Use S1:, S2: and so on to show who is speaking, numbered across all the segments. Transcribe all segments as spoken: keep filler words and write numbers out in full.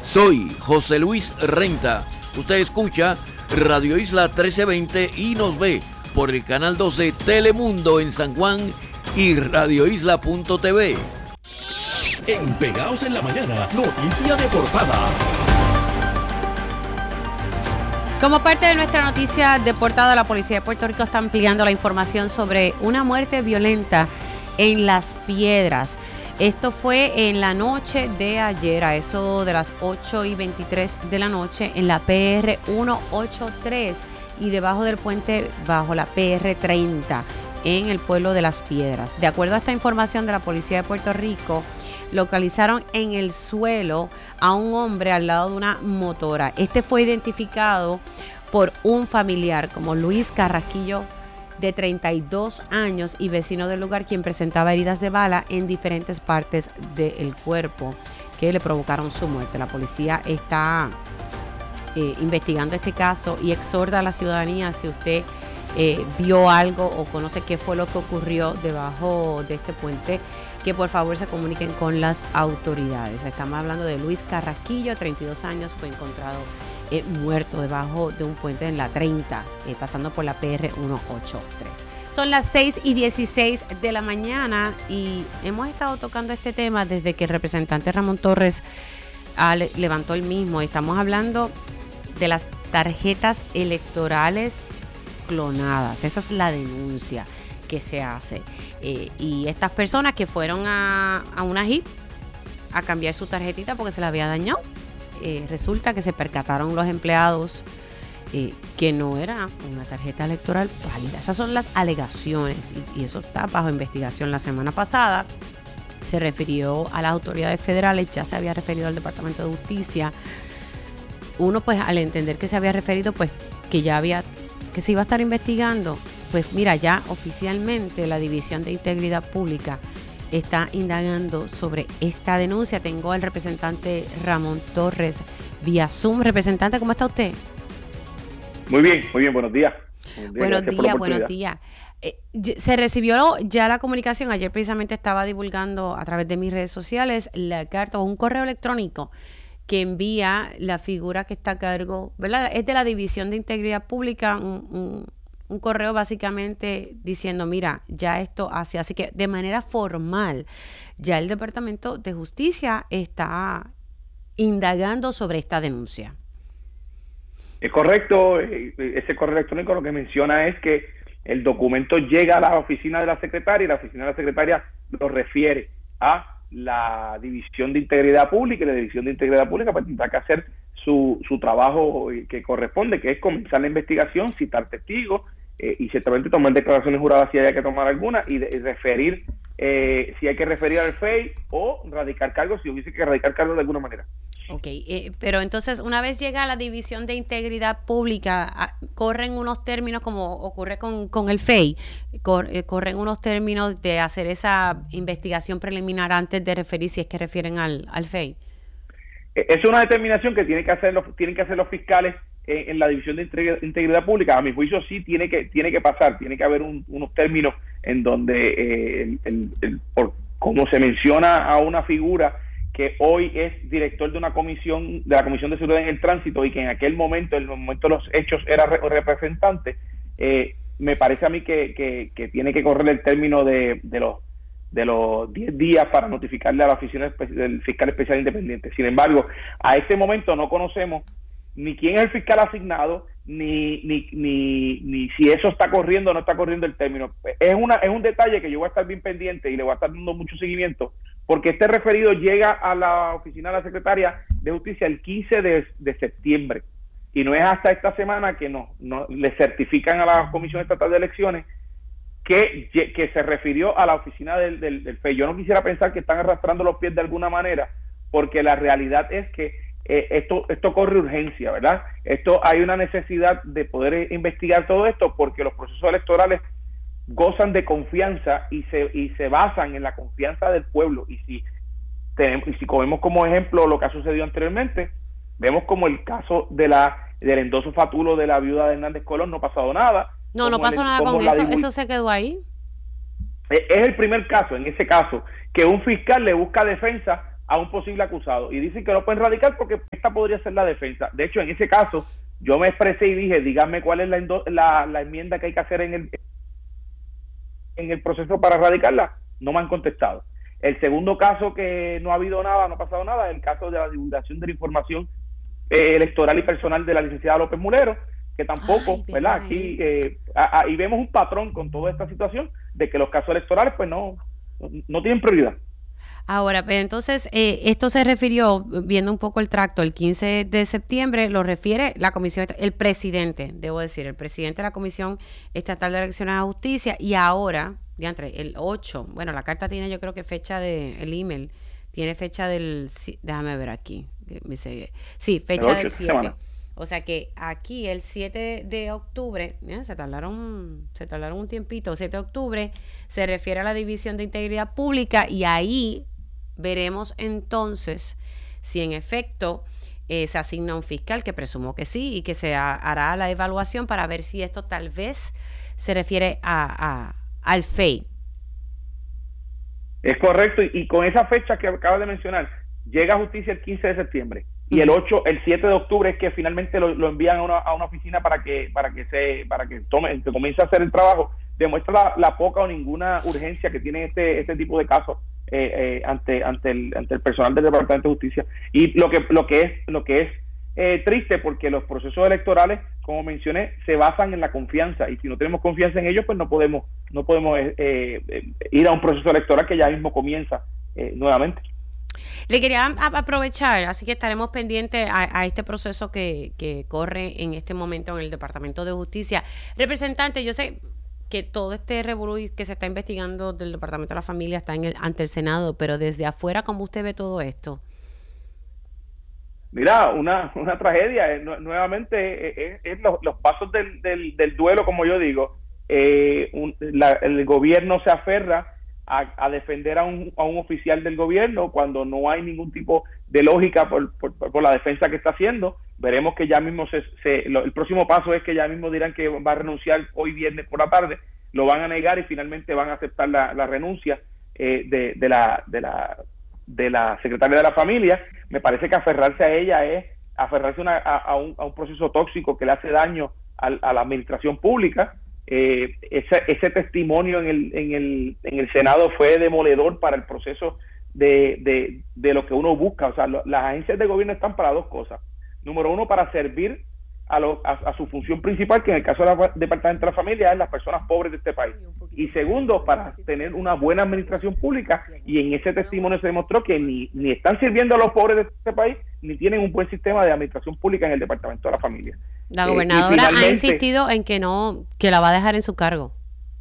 S1: Soy José Luis Renta. Usted escucha Radio Isla trece veinte y nos ve por el canal doce Telemundo en San Juan y radio isla punto t v.
S2: En Pegaos en la Mañana, noticia de portada.
S3: Como parte de nuestra noticia de portada, la Policía de Puerto Rico está ampliando la información sobre una muerte violenta en Las Piedras. Esto fue en la noche de ayer, a eso de las ocho y veintitrés de la noche, en la P R ciento ochenta y tres y debajo del puente bajo la P R treinta, en el pueblo de Las Piedras. De acuerdo a esta información de la Policía de Puerto Rico, localizaron en el suelo a un hombre al lado de una motora. Este fue identificado por un familiar como Luis Carrasquillo, de treinta y dos años y vecino del lugar, quien presentaba heridas de bala en diferentes partes del cuerpo que le provocaron su muerte. La policía está eh, investigando este caso y exhorta a la ciudadanía, si usted eh, vio algo o conoce qué fue lo que ocurrió debajo de este puente, que por favor se comuniquen con las autoridades. Estamos hablando de Luis Carrasquillo, treinta y dos años, fue encontrado Eh, muerto debajo de un puente en la treinta, eh, pasando por la P R ciento ochenta y tres. Son las seis y dieciséis de la mañana y hemos estado tocando este tema desde que el representante Ramón Torres ah, le, levantó el mismo. Estamos hablando de las tarjetas electorales clonadas. Esa es la denuncia que se hace. Eh, y estas personas que fueron a, a una J I P a cambiar su tarjetita porque se la había dañado, Eh, resulta que se percataron los empleados eh, que no era una tarjeta electoral válida. Esas son las alegaciones y, y eso está bajo investigación. La semana pasada se refirió a las autoridades federales, ya se había referido al Departamento de Justicia. Uno, pues, al entender que se había referido, pues, que ya había, que se iba a estar investigando, pues mira, ya oficialmente la División de Integridad Pública está indagando sobre esta denuncia. Tengo al representante Ramón Torres vía Zoom. Representante, ¿cómo está usted?
S4: Muy bien, muy bien, buenos días.
S3: Buenos días, días buenos días. Eh, se recibió ya la comunicación. Ayer precisamente estaba divulgando a través de mis redes sociales la carta o un correo electrónico que envía la figura que está a cargo, ¿verdad? Es de la División de Integridad Pública, un, un Un correo básicamente diciendo, mira, ya esto hace, así que de manera formal, ya el Departamento de Justicia está indagando sobre esta denuncia.
S4: Es correcto, ese correo electrónico lo que menciona es que el documento llega a la oficina de la secretaria y la oficina de la secretaria lo refiere a la División de Integridad Pública y la División de Integridad Pública pues tendrá que hacer su, su trabajo que corresponde, que es comenzar la investigación, citar testigos, Eh, y ciertamente tomar declaraciones juradas si hay que tomar alguna y, de, y referir eh, si hay que referir al F E I o radicar cargos si hubiese que radicar cargos de alguna manera.
S3: Ok, eh, pero entonces una vez llega a la División de Integridad Pública, a, corren unos términos como ocurre con, con el F E I, cor, eh, corren unos términos de hacer esa investigación preliminar antes de referir si es que refieren al, al F E I.
S4: Es una determinación que tienen que hacer los, tienen que hacer los fiscales en la División de Integridad Pública. A mi juicio sí tiene que tiene que pasar, tiene que haber un, unos términos en donde eh, el, el, el, por, como se menciona a una figura que hoy es director de una comisión, de la Comisión de Seguridad en el Tránsito y que en aquel momento, en el momento de los hechos era re, representante, eh, me parece a mí que, que, que tiene que correr el término de, de los de los diez días para notificarle a la oficina del fiscal especial independiente. Sin embargo, a este momento no conocemos ni quién es el fiscal asignado, ni ni ni ni si eso está corriendo o no está corriendo el término. Es una es un detalle que yo voy a estar bien pendiente y le voy a estar dando mucho seguimiento, porque este referido llega a la oficina de la Secretaria de Justicia el quince de septiembre, y no es hasta esta semana que no, no le certifican a la Comisión Estatal de Elecciones que, que se refirió a la oficina del, del, del F E I. Yo no quisiera pensar que están arrastrando los pies de alguna manera, porque la realidad es que Eh, esto esto corre urgencia, ¿verdad? Esto hay una necesidad de poder investigar todo esto porque los procesos electorales gozan de confianza y se y se basan en la confianza del pueblo, y si tenemos, y si cogemos como ejemplo lo que ha sucedido anteriormente, vemos como el caso de la del endoso fatulo de la viuda de Hernández Colón, no ha pasado nada.
S3: No, no pasó
S4: el,
S3: nada con eso,
S4: divul-
S3: eso se quedó ahí.
S4: Es el primer caso, en ese caso, que un fiscal le busca defensa a un posible acusado. Y dicen que no pueden radicar porque esta podría ser la defensa. De hecho, en ese caso, yo me expresé y dije, díganme cuál es la, la, la enmienda que hay que hacer en el, en el proceso para radicarla. No me han contestado. El segundo caso que no ha habido nada, no ha pasado nada, es el caso de la divulgación de la información eh, electoral y personal de la licenciada López Mulero, que tampoco, Ay, ¿verdad? Aquí, eh, a, a, y vemos un patrón con toda esta situación de que los casos electorales pues no, no tienen prioridad.
S3: Ahora, pero entonces, eh, esto se refirió, viendo un poco el tracto, el quince de septiembre, lo refiere la comisión, el presidente, debo decir, el presidente de la Comisión Estatal de Elecciones a Justicia, y ahora, diantre, el ocho, bueno, la carta tiene yo creo que fecha de, el email, tiene fecha del, déjame ver aquí, sí, fecha del siete. O sea que aquí el siete de octubre, ¿eh? se tardaron se tardaron un tiempito, siete de octubre, se refiere a la División de Integridad Pública y ahí veremos entonces si en efecto eh, se asigna un fiscal, que presumo que sí, y que se ha, hará la evaluación para ver si esto tal vez se refiere a, a al F E I.
S4: Es correcto, y, y con esa fecha que acabas de mencionar, llega a justicia el quince de septiembre. Y el ocho, el siete de octubre es que finalmente lo, lo envían a una, a una oficina para que para que se para que tome que comience a hacer el trabajo. Demuestra la, la poca o ninguna urgencia que tiene este este tipo de casos eh, eh, ante ante el ante el personal del Departamento de Justicia. Y lo que lo que es lo que es eh, triste, porque los procesos electorales, como mencioné, se basan en la confianza, y si no tenemos confianza en ellos, pues no podemos no podemos eh, eh, ir a un proceso electoral que ya mismo comienza eh, nuevamente.
S3: Le quería aprovechar, así que estaremos pendientes a, a este proceso que, que corre en este momento en el Departamento de Justicia. Representante, yo sé que todo este revolú que se está investigando del Departamento de la Familia está en el, ante el Senado, pero desde afuera, ¿cómo usted ve todo esto?
S4: Mira, una, una tragedia. Eh, nuevamente, es eh, eh, los, los pasos del, del, del duelo, como yo digo. Eh, un, la, el gobierno se aferra A, a defender a un, a un oficial del gobierno cuando no hay ningún tipo de lógica por, por, por la defensa que está haciendo. Veremos que ya mismo se, se lo, el próximo paso es que ya mismo dirán que va a renunciar hoy viernes por la tarde, lo van a negar y finalmente van a aceptar la, la renuncia eh, de, de la de la de la secretaria de la Familia. Me parece que aferrarse a ella es aferrarse una, a, a, un, a un proceso tóxico que le hace daño a, a la administración pública. Eh, ese, ese testimonio en el, en el en el Senado fue demoledor para el proceso de, de, de lo que uno busca. O sea, lo, las agencias de gobierno están para dos cosas. Número uno, para servir a, lo, a, a su función principal, que en el caso del Departamento de la Familia es las personas pobres de este país. Y segundo, para tener una buena administración pública, y en ese testimonio se demostró que ni, ni están sirviendo a los pobres de este país, ni tienen un buen sistema de administración pública en el Departamento de la Familia.
S3: La gobernadora eh, ha insistido en que no, que la va a dejar en su cargo.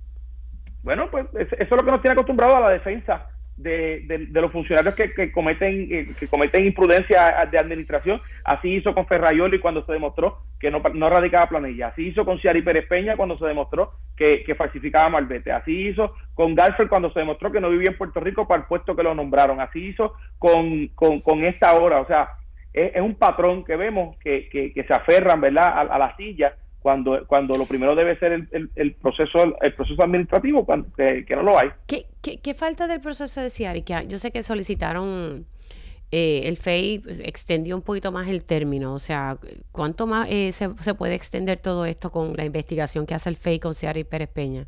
S4: Bueno, pues eso es lo que nos tiene acostumbrado a la defensa de, de, de los funcionarios que, que cometen eh, que cometen imprudencia de administración. Así hizo con Ferrayoli cuando se demostró que no, no radicaba planilla. Así hizo con Ciari Pérez Peña cuando se demostró que, que falsificaba malvete. Así hizo con Garfield cuando se demostró que no vivía en Puerto Rico para el puesto que lo nombraron. Así hizo con, con, con esta hora. O sea, es, es un patrón que vemos que, que, que se aferran, ¿verdad?, a, a la silla cuando cuando lo primero debe ser el, el, el proceso el proceso administrativo, cuando, que, que no lo hay.
S3: ¿Qué, qué, qué falta del proceso de Ciari? Que yo sé que solicitaron, eh, el F E I extendió un poquito más el término, o sea, ¿cuánto más eh, se, se puede extender todo esto con la investigación que hace el F E I con Ciari Pérez Peña?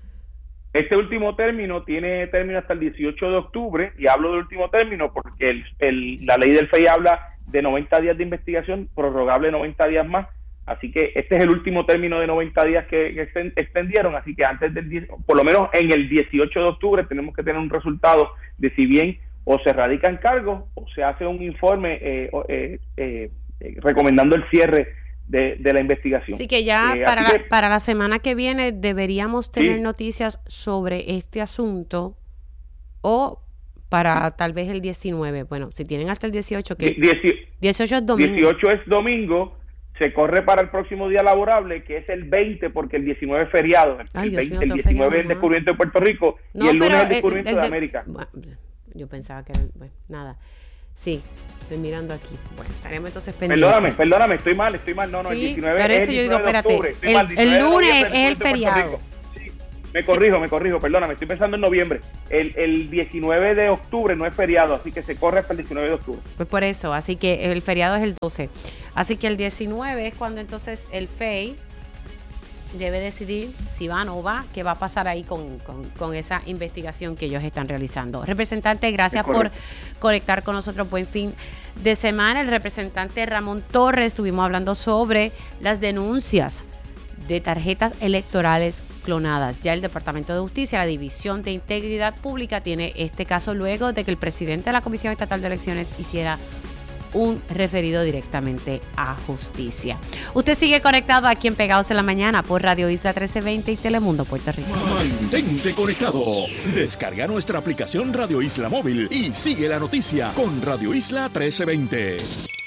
S4: Este último término tiene término hasta el dieciocho de octubre, y hablo del último término porque el, el, la ley del F E I habla de noventa días de investigación, prorrogable noventa días más. Así que este es el último término de noventa días que, que se extendieron, así que antes del diez, por lo menos en el dieciocho de octubre tenemos que tener un resultado de si bien o se radican cargos o se hace un informe eh, eh, eh, eh, recomendando el cierre de, de la investigación.
S3: Así que ya eh, para, la, que, para la semana que viene deberíamos tener sí. noticias sobre este asunto, o para tal vez el diecinueve. Bueno, si tienen hasta el dieciocho, que dieciocho es domingo.
S4: dieciocho es domingo. Se corre para el próximo día laborable, que es el veinte, porque el diecinueve es feriado. El,
S3: Ay,
S4: veinte,
S3: mío,
S4: el diecinueve es el descubrimiento de Puerto Rico,
S3: no,
S4: y el lunes es el
S3: el
S4: descubrimiento
S3: el,
S4: el
S3: el
S4: de, de América.
S3: Bueno, yo pensaba que era, bueno, nada. Sí, estoy mirando aquí. Bueno, estaremos entonces pendientes.
S4: Perdóname, perdóname, estoy mal, estoy mal. No, no,
S3: sí,
S4: el diecinueve
S3: pero
S4: es
S3: eso
S4: el
S3: yo digo,
S4: diecinueve de
S3: espérate,
S4: octubre.
S3: El,
S4: mal,
S3: el lunes es el feriado.
S4: Sí, Me corrijo, me corrijo, perdóname, estoy pensando en noviembre. El, el diecinueve de octubre no es feriado, así que se corre hasta el diecinueve de octubre.
S3: Pues por eso, así que el feriado es el doce. Así que el diecinueve es cuando entonces el F E I debe decidir si va o no va, qué va a pasar ahí con, con, con esa investigación que ellos están realizando. Representante, gracias por conectar con nosotros. Buen fin de semana. El representante Ramón Torres, estuvimos hablando sobre las denuncias de tarjetas electorales clonadas. Ya el Departamento de Justicia, la División de Integridad Pública, tiene este caso luego de que el presidente de la Comisión Estatal de Elecciones hiciera un referido directamente a justicia. Usted sigue conectado aquí en Pegados en la Mañana por Radio Isla trece veinte y Telemundo Puerto Rico.
S2: Mantente conectado. Descarga nuestra aplicación Radio Isla Móvil y sigue la noticia con Radio Isla trece veinte.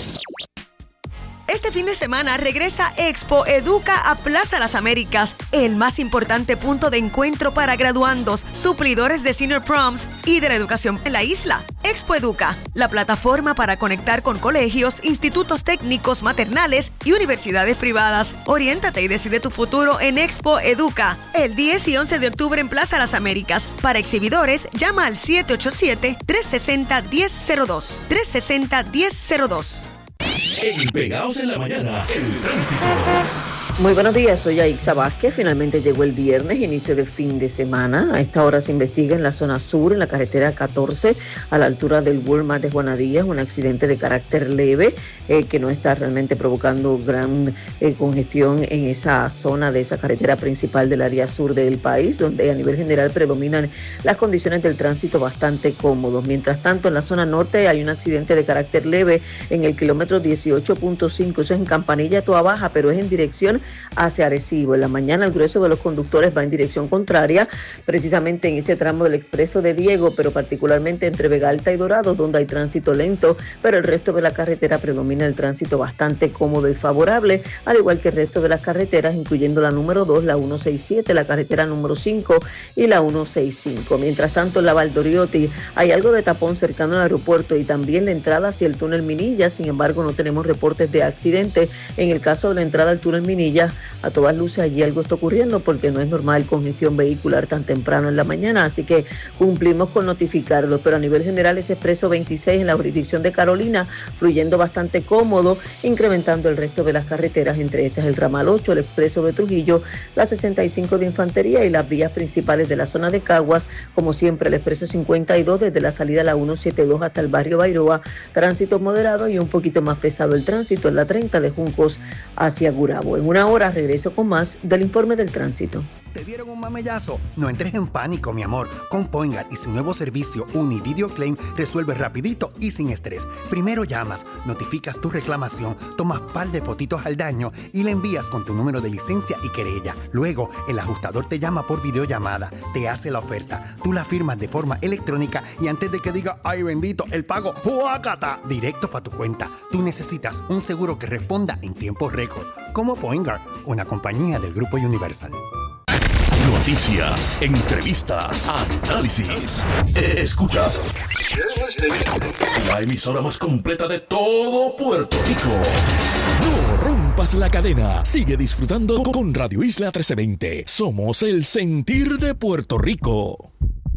S5: Este fin de semana regresa Expo Educa a Plaza Las Américas, el más importante punto de encuentro para graduandos, suplidores de Senior Proms y de la educación en la isla. Expo Educa, la plataforma para conectar con colegios, institutos técnicos maternales y universidades privadas. Oriéntate y decide tu futuro en Expo Educa, el diez y once de octubre en Plaza Las Américas. Para exhibidores, llama al siete ocho siete, tres seis cero, uno cero cero dos, tres seis cero, uno cero cero dos.
S2: En Pegados en la Mañana, el tránsito.
S6: Muy buenos días, soy Aixa Vázquez. Finalmente llegó el viernes, inicio de fin de semana. A esta hora se investiga en la zona sur, en la carretera catorce, a la altura del Walmart de Juanadías, un accidente de carácter leve eh, que no está realmente provocando gran eh, congestión en esa zona de esa carretera principal del área sur del país, donde a nivel general predominan las condiciones del tránsito bastante cómodos. Mientras tanto, en la zona norte hay un accidente de carácter leve en el kilómetro dieciocho punto cinco, eso es en Campanilla, Toa Baja, pero es en dirección hacia Arecibo. En la mañana el grueso de los conductores va en dirección contraria, precisamente en ese tramo del expreso de Diego, pero particularmente entre Vega Alta y Dorado, donde hay tránsito lento, pero el resto de la carretera predomina el tránsito bastante cómodo y favorable, al igual que el resto de las carreteras, incluyendo la número dos, la ciento sesenta y siete, la carretera número cinco y la ciento sesenta y cinco. Mientras tanto, en la Valdoriotti hay algo de tapón cercano al aeropuerto y también la entrada hacia el túnel Minilla. Sin embargo, no tenemos reportes de accidentes. En el caso de la entrada al túnel Minilla, a todas luces allí algo está ocurriendo porque no es normal congestión vehicular tan temprano en la mañana, así que cumplimos con notificarlo. Pero a nivel general, ese expreso veintiséis en la jurisdicción de Carolina fluyendo bastante cómodo, incrementando el resto de las carreteras, entre estas el ramal ocho, el expreso de Trujillo, la sesenta y cinco de Infantería y las vías principales de la zona de Caguas. Como siempre, el expreso cincuenta y dos desde la salida a la ciento setenta y dos hasta el barrio Bairoa, tránsito moderado, y un poquito más pesado el tránsito en la treinta de Juncos hacia Gurabo. En una hora regreso con más del informe del tránsito.
S7: ¿Te dieron un mamellazo? No entres en pánico, mi amor. Con Poingar y su nuevo servicio Univideo Claim resuelve rapidito y sin estrés. Primero llamas, notificas tu reclamación, tomas par de fotitos al daño y le envías con tu número de licencia y querella. Luego, el ajustador te llama por videollamada, te hace la oferta, tú la firmas de forma electrónica y antes de que diga ¡ay bendito! El pago ¡huácata! Directo para tu cuenta. Tú necesitas un seguro que responda en tiempo récord. Como Poingar, una compañía del Grupo Universal.
S2: Noticias, entrevistas, análisis. Escuchas la emisora más completa de todo Puerto Rico. No rompas la cadena. Sigue disfrutando con Radio Isla trece veinte. Somos el sentir de Puerto Rico.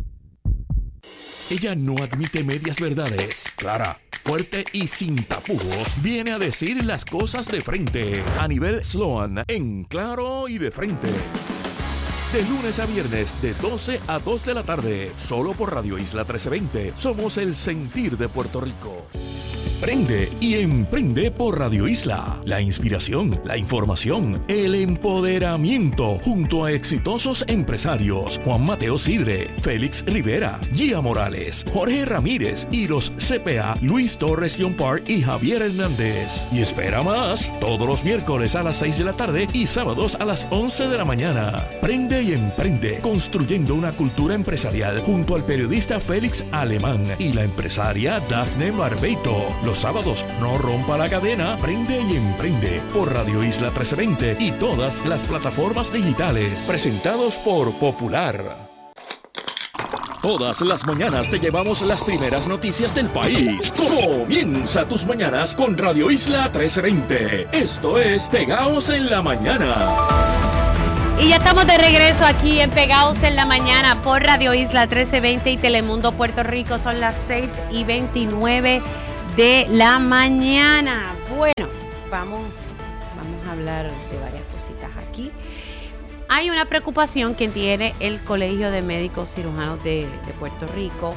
S2: Ella no admite medias verdades. Clara, fuerte y sin tapujos, viene a decir las cosas de frente. A nivel Sloan, en claro y de frente. De lunes a viernes, de doce a dos de la tarde, solo por Radio Isla trece veinte. Somos el sentir de Puerto Rico. Prende y emprende por Radio Isla. La inspiración, la información, el empoderamiento, junto a exitosos empresarios Juan Mateo Sidre, Félix Rivera, Gia Morales, Jorge Ramírez y los C P A Luis Torres Yompar y Javier Hernández. Y espera más, todos los miércoles a las seis de la tarde y sábados a las once de la mañana. Prende y emprende, construyendo una cultura empresarial, junto al periodista Félix Alemán y la empresaria Dafne Barbeito. Los sábados, no rompa la cadena, prende y emprende por Radio Isla trece veinte y todas las plataformas digitales. Presentados por Popular. Todas las mañanas te llevamos las primeras noticias del país. Comienza tus mañanas con Radio Isla trece veinte. Esto es Pegaos en la Mañana.
S3: Y ya estamos de regreso aquí en Pegados en la Mañana por Radio Isla trece veinte y Telemundo Puerto Rico. Son las seis y veintinueve de la mañana. Bueno, vamos, vamos a hablar de varias cositas aquí. Hay una preocupación que tiene el Colegio de Médicos Cirujanos de, de Puerto Rico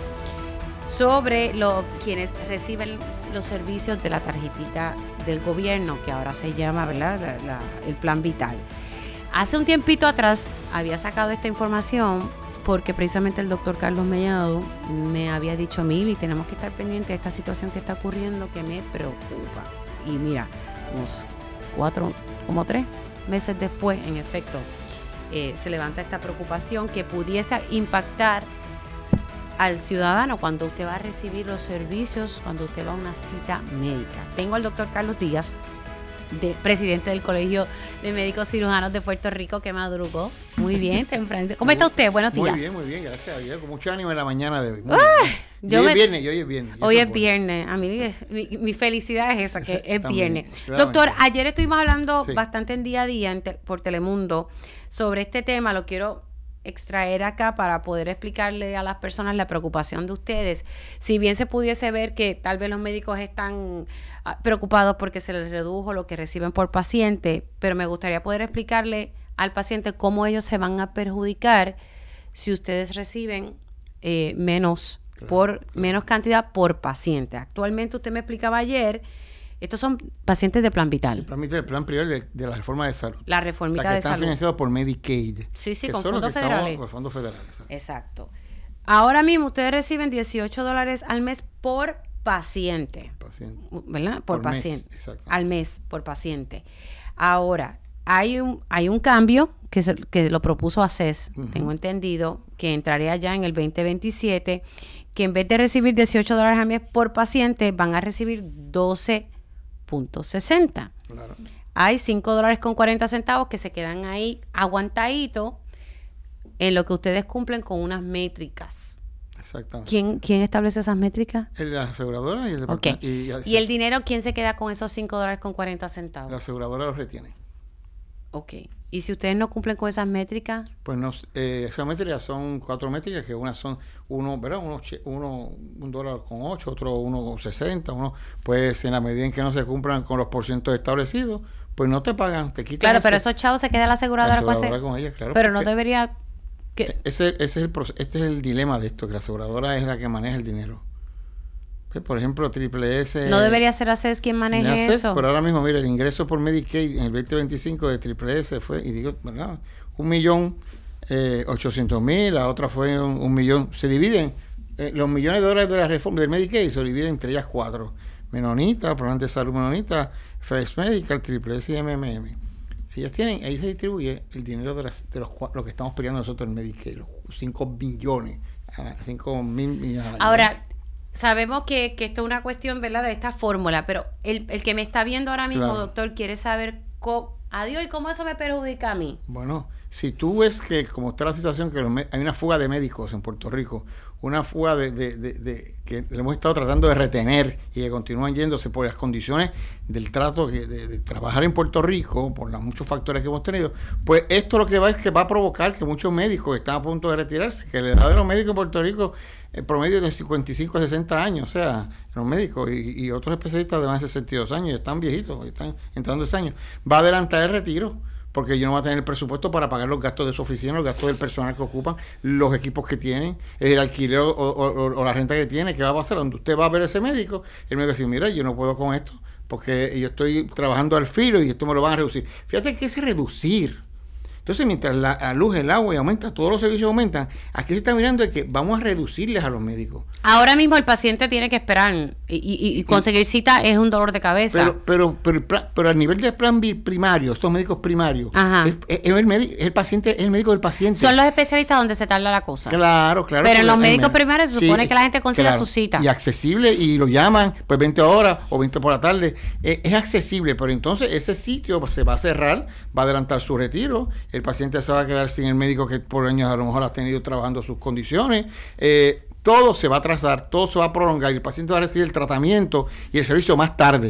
S3: sobre lo, quienes reciben los servicios de la tarjetita del gobierno, que ahora se llama, ¿verdad?, la, la, el Plan Vital. Hace un tiempito atrás había sacado esta información porque precisamente el doctor Carlos Mellado me había dicho a mí, y tenemos que estar pendientes de esta situación que está ocurriendo que me preocupa. Y mira, unos cuatro, como tres meses después, en efecto, eh, se levanta esta preocupación que pudiese impactar al ciudadano cuando usted va a recibir los servicios, cuando usted va a una cita médica. Tengo al doctor Carlos Díaz, de, presidente del Colegio de Médicos Cirujanos de Puerto Rico, que madrugó muy bien temprano. ¿Cómo está usted? Buenos días.
S8: Muy bien, muy bien, gracias a Dios, con mucho ánimo en la mañana de hoy.
S3: Ah, yo
S8: hoy
S3: me,
S8: es viernes, y hoy es viernes.
S3: Hoy es viernes. A mí mi, mi felicidad es esa, que es
S8: También,
S3: viernes.
S8: claramente.
S3: Doctor, ayer estuvimos hablando
S8: Sí.
S3: bastante en día a día en te, por Telemundo sobre este tema. Lo quiero extraer acá para poder explicarle a las personas la preocupación de ustedes. Si bien se pudiese ver que tal vez los médicos están uh, preocupados porque se les redujo lo que reciben por paciente, pero me gustaría poder explicarle al paciente cómo ellos se van a perjudicar si ustedes reciben eh, menos
S8: Claro,
S3: por
S8: claro.
S3: menos cantidad por paciente. Actualmente usted me explicaba ayer, estos son pacientes de Plan Vital.
S8: El plan, el plan privado de, de la reforma de salud.
S3: La reformita
S8: la que
S3: de
S8: están
S3: salud.
S8: financiados por Medicaid.
S3: Sí, sí,
S8: que
S3: con
S8: son los
S3: fondos
S8: que estamos-
S3: federales.
S8: Por fondos federales. exacto.
S3: Exacto. Ahora mismo ustedes reciben dieciocho dólares al mes por paciente,
S8: Paciente.
S3: ¿verdad? Por,
S8: Por mes,
S3: paciente.
S8: exacto.
S3: Al mes por paciente. Ahora, hay un hay un cambio que, se, que lo propuso A C E S,
S8: Ujú.
S3: tengo entendido, que entraría ya en el veinte veintisiete, que en vez de recibir dieciocho dólares al mes por paciente, van a recibir doce punto sesenta.
S8: Claro.
S3: Hay cinco dólares con cuarenta centavos que se quedan ahí aguantaditos en lo que ustedes cumplen con unas métricas.
S8: Exactamente.
S3: ¿Quién, quién establece esas métricas?
S8: El, la aseguradora y el
S3: Ok.
S8: departamento.
S3: Y, el dinero, ¿quién se queda con esos cinco dólares con cuarenta centavos?
S8: La aseguradora los retiene.
S3: Ok. ¿Y si ustedes no cumplen con esas métricas?
S8: Pues no, eh, esas métricas son cuatro métricas, que unas son uno, ¿verdad? Uno, che- uno un dólar con ocho, otro uno con sesenta, uno, pues en la medida en que no se cumplan con los porcientos establecidos, pues no te pagan, te quitan.
S3: Claro,
S8: ese-
S3: pero esos chavos se queda la
S8: la
S3: aseguradora con
S8: aseguradora
S3: ese-
S8: con ella, claro.
S3: Pero no
S8: porque
S3: debería... que
S8: Ese, ese es el, proce- este es el dilema de esto, que la aseguradora es la que maneja el dinero. Pues, por ejemplo, Triple S...
S3: No debería ser A C E S quien maneje
S8: Ya sé,
S3: eso.
S8: Pero ahora mismo, mira, el ingreso por Medicaid en el veinte veinticinco de Triple S fue, y digo, ¿verdad? Un millón eh, ochocientos mil, la otra fue un, un millón. Se dividen, eh, los millones de dólares de la reforma del Medicaid se dividen entre ellas cuatro. Menonita, Programa de Salud Menonita, First Medical, Triple S y M M M. Ellas tienen, ahí se distribuye el dinero de, las, de los cua- lo que estamos peleando nosotros en Medicaid, los cinco billones, cinco mil millones.
S3: Ahora, sabemos que, que esto es una cuestión, ¿verdad?, de esta fórmula, pero el, el que me está viendo ahora mismo,
S8: Claro.
S3: doctor, quiere saber cómo, adiós, ¿y cómo eso me perjudica a mí?
S8: Bueno, si tú ves que como está la situación, que los me- hay una fuga de médicos en Puerto Rico, una fuga de, de, de, de- que le hemos estado tratando de retener y que continúan yéndose por las condiciones del trato que, de, de trabajar en Puerto Rico, por los muchos factores que hemos tenido, pues esto lo que va es que va a provocar que muchos médicos están a punto de retirarse, que la edad de los médicos en Puerto Rico el promedio es de cincuenta y cinco a sesenta años, o sea, los médicos y, y otros especialistas de más de sesenta y dos años, están viejitos, están entrando ese año, va a adelantar el retiro, porque ellos no van a tener el presupuesto para pagar los gastos de su oficina, los gastos del personal que ocupan, los equipos que tienen, el alquiler o, o- o- o la renta que tiene. ¿Qué va a pasar? Donde usted va a ver a ese médico, el médico va a decir, mira, yo no puedo con esto, porque yo estoy trabajando al filo y esto me lo van a reducir. Fíjate que ese reducir. Entonces, mientras la, la luz, el agua y aumenta, todos los servicios aumentan, aquí se está mirando de que vamos a reducirles a los médicos.
S3: Ahora mismo el paciente tiene que esperar y, y- y conseguir cita es un dolor de cabeza.
S8: Pero, pero, pero, el plan- pero a nivel del plan bi- primario, estos médicos primarios,
S3: Ajá.
S8: es, es- es el, médico, es el paciente, es el médico del paciente.
S3: Son los especialistas donde se tarda la cosa.
S8: Claro, claro.
S3: Pero en
S8: porque
S3: los
S8: hay
S3: médicos
S8: menos.
S3: primarios se supone que la gente consiga su cita.
S8: Y accesible, y lo llaman, pues veinte horas o veinte por la tarde. Eh, es accesible, pero entonces ese sitio se va a cerrar, va a adelantar su retiro, el paciente se va a quedar sin el médico que por años a lo mejor ha tenido trabajando sus condiciones. Eh, todo se va a atrasar, todo se va a prolongar y el paciente va a recibir el tratamiento y el servicio más tarde.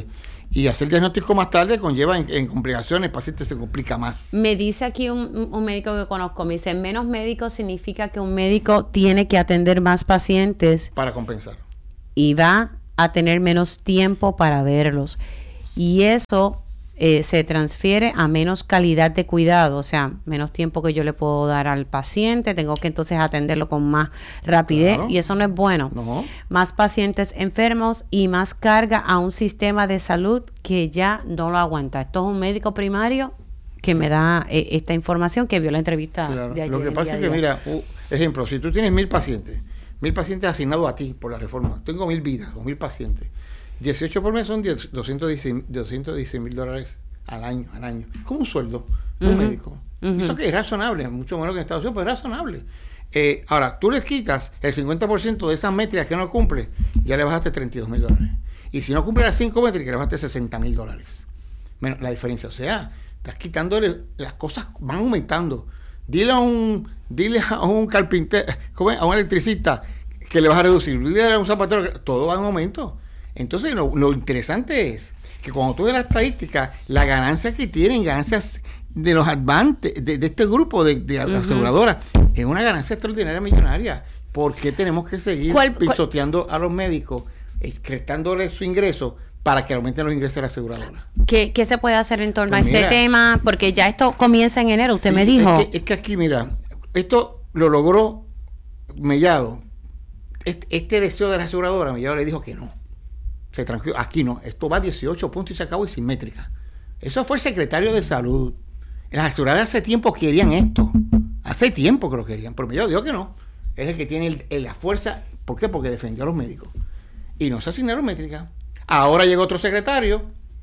S8: y hacer diagnóstico más tarde conlleva en, en complicaciones, el paciente se complica más.
S3: Me dice aquí un, un médico que conozco, me dice, menos médicos significa que un médico tiene que atender más pacientes.
S8: Para compensar.
S3: Y va a tener menos tiempo para verlos. Y eso eh, se transfiere a menos calidad de cuidado, o sea, menos tiempo que yo le puedo dar al paciente, tengo que entonces atenderlo con más rapidez, claro. Y eso no es bueno. No. Más pacientes enfermos y más carga a un sistema de salud que ya no lo aguanta. Esto es un médico primario que me da eh, esta información que vio la entrevista
S8: claro.
S3: de ayer.
S8: Lo que pasa es que, mira, uh, ejemplo, si tú tienes mil pacientes, mil pacientes asignados a ti por la reforma, tengo mil vidas o mil pacientes, dieciocho por mes son doscientos dieciséis mil dólares al año, al año. Como un sueldo de uh-huh. un médico. Uh-huh. Eso que es razonable, mucho menos que en Estados Unidos, pero es razonable. Eh, ahora, tú les quitas el cincuenta por ciento de esas métricas que no cumple, ya le bajaste treinta y dos mil dólares. Y si no cumple las cinco métricas, le bajaste sesenta mil dólares. Menos la diferencia. O sea, estás quitándole, las cosas van aumentando. Dile a un, dile a un carpintero, a un electricista que le vas a reducir. Dile a un zapatero, todo va en aumento. Entonces, lo, lo interesante es que cuando tú ves la estadística, la ganancia que tienen, ganancias de los advantes, de, de este grupo de, de uh-huh. aseguradoras, es una ganancia extraordinaria millonaria. ¿Por qué tenemos que seguir ¿Cuál, pisoteando cuál? a los médicos, cretándole su ingreso para que aumenten los ingresos de la aseguradora?
S3: ¿Qué, qué se puede hacer en torno pues a mira, este tema? Porque ya esto comienza en enero, usted
S8: sí,
S3: me dijo.
S8: Es que, es que aquí, mira, esto lo logró Mellado. Este, este deseo de la aseguradora, Mellado le dijo que no. Se tranquilo, aquí no, esto va a dieciocho puntos y se acabó y sin métrica. Eso fue el secretario de salud. Las aseguradoras hace tiempo querían esto. Hace tiempo que lo querían, pero Mellado dijo que no. Es el que tiene el, el, la fuerza. ¿Por qué? Porque defendió a los médicos. Y no se asignaron métrica. Ahora llegó otro secretario,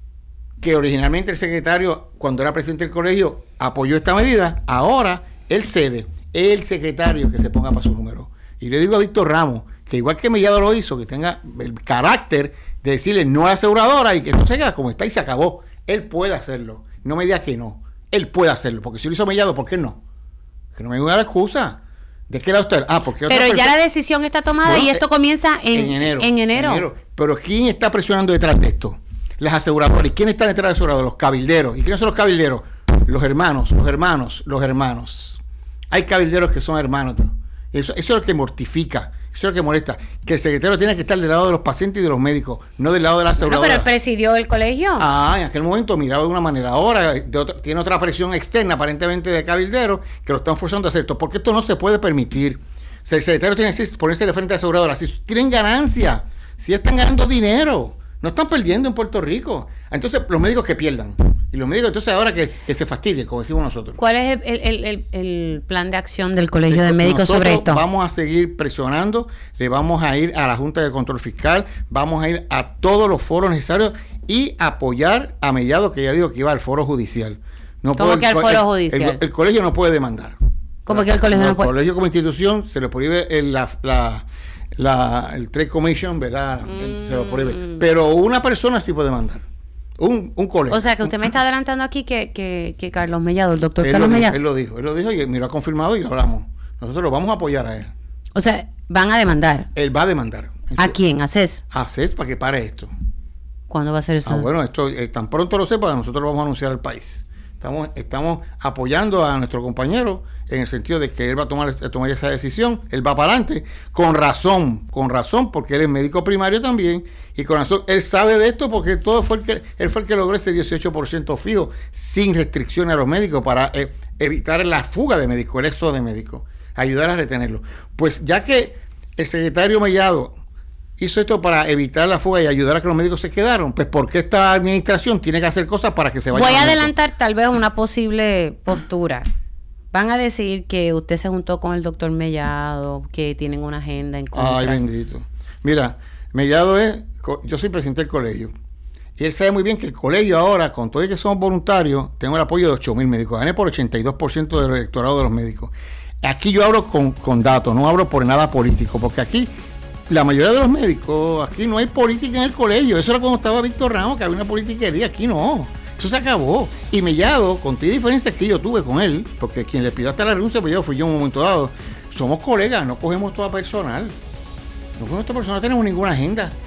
S8: que originalmente el secretario, cuando era presidente del colegio, apoyó esta medida. Ahora él cede. El secretario que se ponga para su número. Y le digo a Víctor Ramos, que igual que Mellado lo hizo, que tenga el carácter de decirle no a la aseguradora y que no se queda como está y se acabó. Él puede hacerlo. No me diga que no. Él puede hacerlo. Porque si lo hizo Mellado, ¿por qué no? Que no me diga la excusa. ¿De qué lado usted? Ah, porque
S3: Pero
S8: otra
S3: ya
S8: persona...
S3: la decisión está tomada bueno, y esto comienza en,
S8: en, enero,
S3: en, enero.
S8: en enero. Pero ¿quién está presionando detrás de esto? Las aseguradoras. ¿Y quién está detrás de las aseguradoras? Los cabilderos. ¿Y quiénes son los cabilderos? Los hermanos, los hermanos, los hermanos. Hay cabilderos que son hermanos. Eso, eso es lo que mortifica. Eso es lo que molesta, que el secretario tiene que estar del lado de los pacientes y de los médicos, no del lado de la aseguradora.
S3: No, pero él presidió el colegio.
S8: Ah, en aquel momento miraba de una manera. Ahora de otra, tiene otra presión externa, aparentemente de cabilderos, que lo están forzando a hacer esto, porque esto no se puede permitir. O sea, el secretario tiene que decir, ponerse de frente a la aseguradora. Si tienen ganancia, si están ganando dinero, no están perdiendo en Puerto Rico. Entonces, los médicos que pierdan. Y los médicos, entonces, ahora que, que se fastidien, como decimos nosotros.
S3: ¿Cuál es el, el, el, el plan de acción del Colegio de Médicos sobre esto?
S8: Vamos a seguir presionando, le vamos a ir a la Junta de Control Fiscal, vamos a ir a todos los foros necesarios y apoyar a Mellado, que ya digo que iba al foro judicial. No
S3: ¿Cómo
S8: puede,
S3: que al foro
S8: el,
S3: judicial?
S8: El, el, el colegio no puede demandar.
S3: ¿Cómo que el colegio no, no puede?
S8: El colegio como institución se le prohíbe el, la, la, la, el Trade Commission, ¿verdad? Mm. Se lo prohíbe. Pero una persona sí puede demandar. Un, un colegio.
S3: O sea, que usted me está adelantando aquí que, que, que Carlos Mellado, el doctor
S8: él
S3: Carlos
S8: lo dijo,
S3: Mellado.
S8: Él lo dijo, él lo dijo y me lo ha confirmado y lo hablamos. Nosotros lo vamos a apoyar a él.
S3: O sea, van a demandar.
S8: Él va a demandar.
S3: ¿A quién? ¿A C E S?
S8: A C E S para que pare esto.
S3: ¿Cuándo va a ser eso?
S8: Ah, bueno, esto eh, tan pronto lo sepa, nosotros lo vamos a anunciar al país. Estamos, estamos apoyando a nuestro compañero en el sentido de que él va a tomar, tomar esa decisión, él va para adelante, con razón, con razón, porque él es médico primario también, y con razón, él sabe de esto porque todo fue el que, él fue el que logró ese dieciocho por ciento fijo, sin restricciones a los médicos, para eh, evitar la fuga de médicos, el éxodo de médicos, ayudar a retenerlo. Pues ya que el secretario Mellado hizo esto para evitar la fuga y ayudar a que los médicos se quedaron, pues ¿por qué esta administración tiene que hacer cosas para que se vayan?
S3: Voy a adelantar esto? Tal vez una posible postura. Van a decir que usted se juntó con el doctor Mellado, que tienen una agenda en contra.
S8: Ay, bendito. Mira, Mellado es, yo soy presidente del colegio, y él sabe muy bien que el colegio ahora, con todo y que somos voluntarios, tengo el apoyo de ocho mil médicos, gané por ochenta y dos por ciento del electorado de los médicos. Aquí yo hablo con, con datos, no hablo por nada político, porque aquí la mayoría de los médicos, aquí no hay política en el colegio. Eso era cuando estaba Víctor Ramos, que había una politiquería. Aquí no. Eso se acabó. Y Mellado, con todas las diferencias que yo tuve con él, porque quien le pidió hasta la renuncia, Mellado fui yo en un momento dado, somos colegas, no cogemos toda personal. No cogemos toda personal, no tenemos ninguna agenda.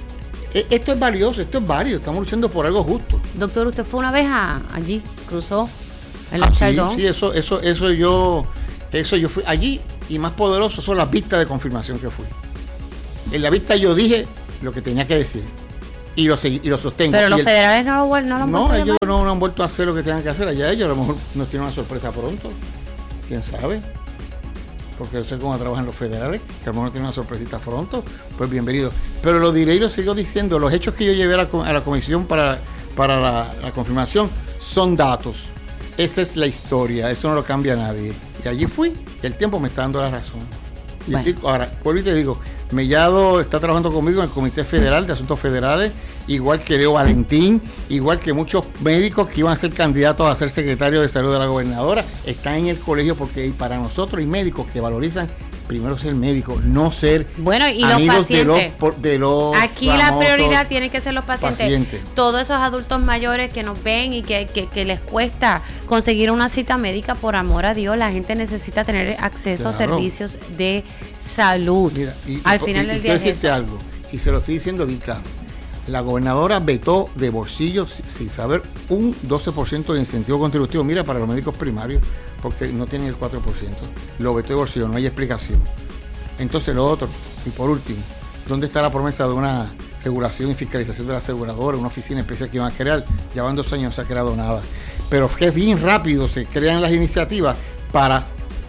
S8: Esto es valioso, esto es válido, estamos luchando por algo justo.
S3: Doctor, ¿usted fue una vez a, allí, cruzó el
S8: ah,
S3: Upside
S8: sí,
S3: Down?
S8: Sí, eso, eso, eso yo, eso yo fui allí, y más poderoso son las vistas de confirmación que fui. En la vista yo dije lo que tenía que decir. Y lo, y lo sostengo.
S3: Pero
S8: y
S3: los
S8: el,
S3: federales no lo, no lo han
S8: No, ellos no, no han vuelto a hacer lo que tengan que hacer. Allá ellos a lo mejor nos tienen una sorpresa pronto. ¿Quién sabe? Porque yo sé cómo trabajan los federales, que a lo mejor tienen una sorpresita pronto. Pues bienvenido. Pero lo diré y lo sigo diciendo. Los hechos que yo llevé a la, a la comisión para, para la, la confirmación son datos. Esa es la historia. Eso no lo cambia nadie. Y allí fui. Y el tiempo me está dando la razón. Y bueno. Digo, ahora, vuelvo y te digo, Mellado está trabajando conmigo en el Comité Federal de Asuntos Federales, igual que Leo Valentín, igual que muchos médicos que iban a ser candidatos a ser secretarios de salud de la gobernadora, están en el colegio porque para nosotros hay médicos que valorizan primero ser médico, no ser
S3: bueno, y
S8: amigos
S3: los pacientes.
S8: De los, de los
S3: Aquí la prioridad tiene que ser los pacientes.
S8: pacientes.
S3: Todos esos adultos mayores que nos ven y que, que, que les cuesta conseguir una cita médica, por amor a Dios, la gente necesita tener acceso claro. a servicios de salud.
S8: Mira, y,
S3: Al
S8: y,
S3: final
S8: y,
S3: del
S8: y
S3: día
S8: decirte
S3: es eso.
S8: algo, y se lo estoy diciendo bien claro. La gobernadora vetó de bolsillo, sin saber, un doce por ciento de incentivo contributivo, mira, para los médicos primarios, porque no tienen el cuatro por ciento. Lo vetó de bolsillo, no hay explicación. Entonces lo otro, y por último, ¿dónde está la promesa de una regulación y fiscalización de la aseguradora, una oficina especial que iban a crear? Ya van dos años, no se ha creado nada. Pero que bien rápido se crean las iniciativas para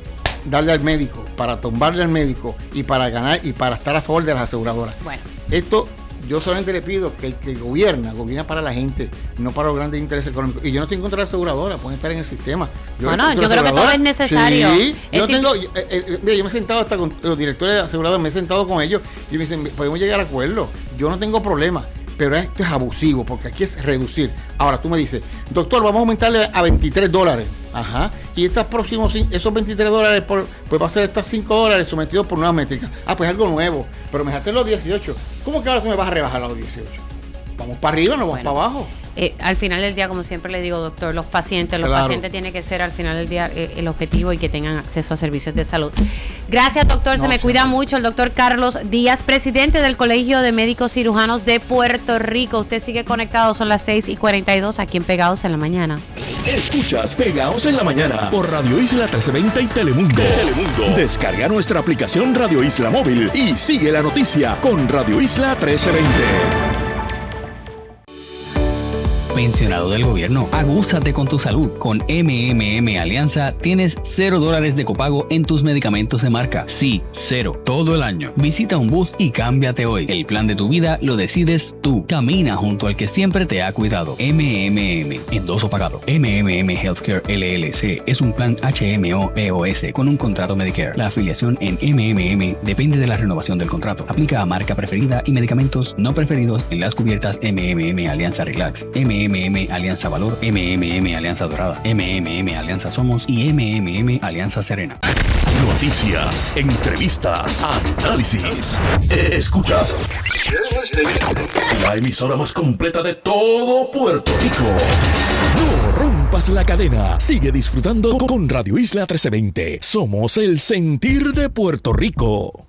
S8: darle al médico, para tumbarle al médico y para ganar y para estar a favor de las aseguradoras.
S3: Bueno.
S8: Esto yo solamente le pido que el que gobierna, gobierna para la gente, no para los grandes intereses económicos. Y yo no estoy en contra de la aseguradora, pueden estar en el sistema. Yo
S3: bueno, yo creo que todo es necesario.
S8: Sí,
S3: es
S8: yo
S3: simple.
S8: tengo, eh, eh, mira, yo me he sentado hasta con los directores de aseguradoras, me he sentado con ellos y me dicen, podemos llegar a acuerdo. Yo no tengo problema, pero esto es abusivo, porque aquí es reducir. Ahora tú me dices, doctor, vamos a aumentarle a veintitrés dólares. Ajá. Y estos próximos, esos veintitrés dólares, por, pues va a ser estas cinco dólares sometidos por nuevas métricas. Ah, pues algo nuevo. Pero me dejaste los dieciocho. ¿Cómo que ahora tú me vas a rebajar los dieciocho? Vamos para arriba, no vamos bueno, para abajo.
S3: Eh, al final del día, como siempre le digo, doctor, los pacientes, los
S8: claro.
S3: pacientes tienen que ser al final del día eh, el objetivo y que tengan acceso a servicios de salud. Gracias, doctor, no, se me sí, cuida no. mucho. El doctor Carlos Díaz, presidente del Colegio de Médicos Cirujanos de Puerto Rico. Usted sigue conectado, son las seis y cuarenta y dos aquí en Pegados en la Mañana.
S2: Escuchas Pegados en la Mañana por Radio Isla trece veinte y Telemundo. Telemundo. Descarga nuestra aplicación Radio Isla Móvil y sigue la noticia con Radio Isla trece veinte.
S9: Pensionado del gobierno, agúzate con tu salud. Con M M M Alianza tienes cero dólares de copago en tus medicamentos de marca. Sí, cero, todo el año. Visita un booth y cámbiate hoy. El plan de tu vida lo decides tú. Camina junto al que siempre te ha cuidado. M M M, endoso pagado. M M M Healthcare L L C es un plan H M O P O S con un contrato Medicare. La afiliación en M M M depende de la renovación del contrato. Aplica a marca preferida y medicamentos no preferidos en las cubiertas M M M Alianza Relax, M M M Alianza Valor, M M M Alianza Dorada, M M M Alianza Somos y M M M Alianza Serena.
S2: Noticias, entrevistas, análisis. Escuchas la emisora más completa de todo Puerto Rico. No rompas la cadena. Sigue disfrutando con Radio Isla trece veinte. Somos el sentir de Puerto Rico.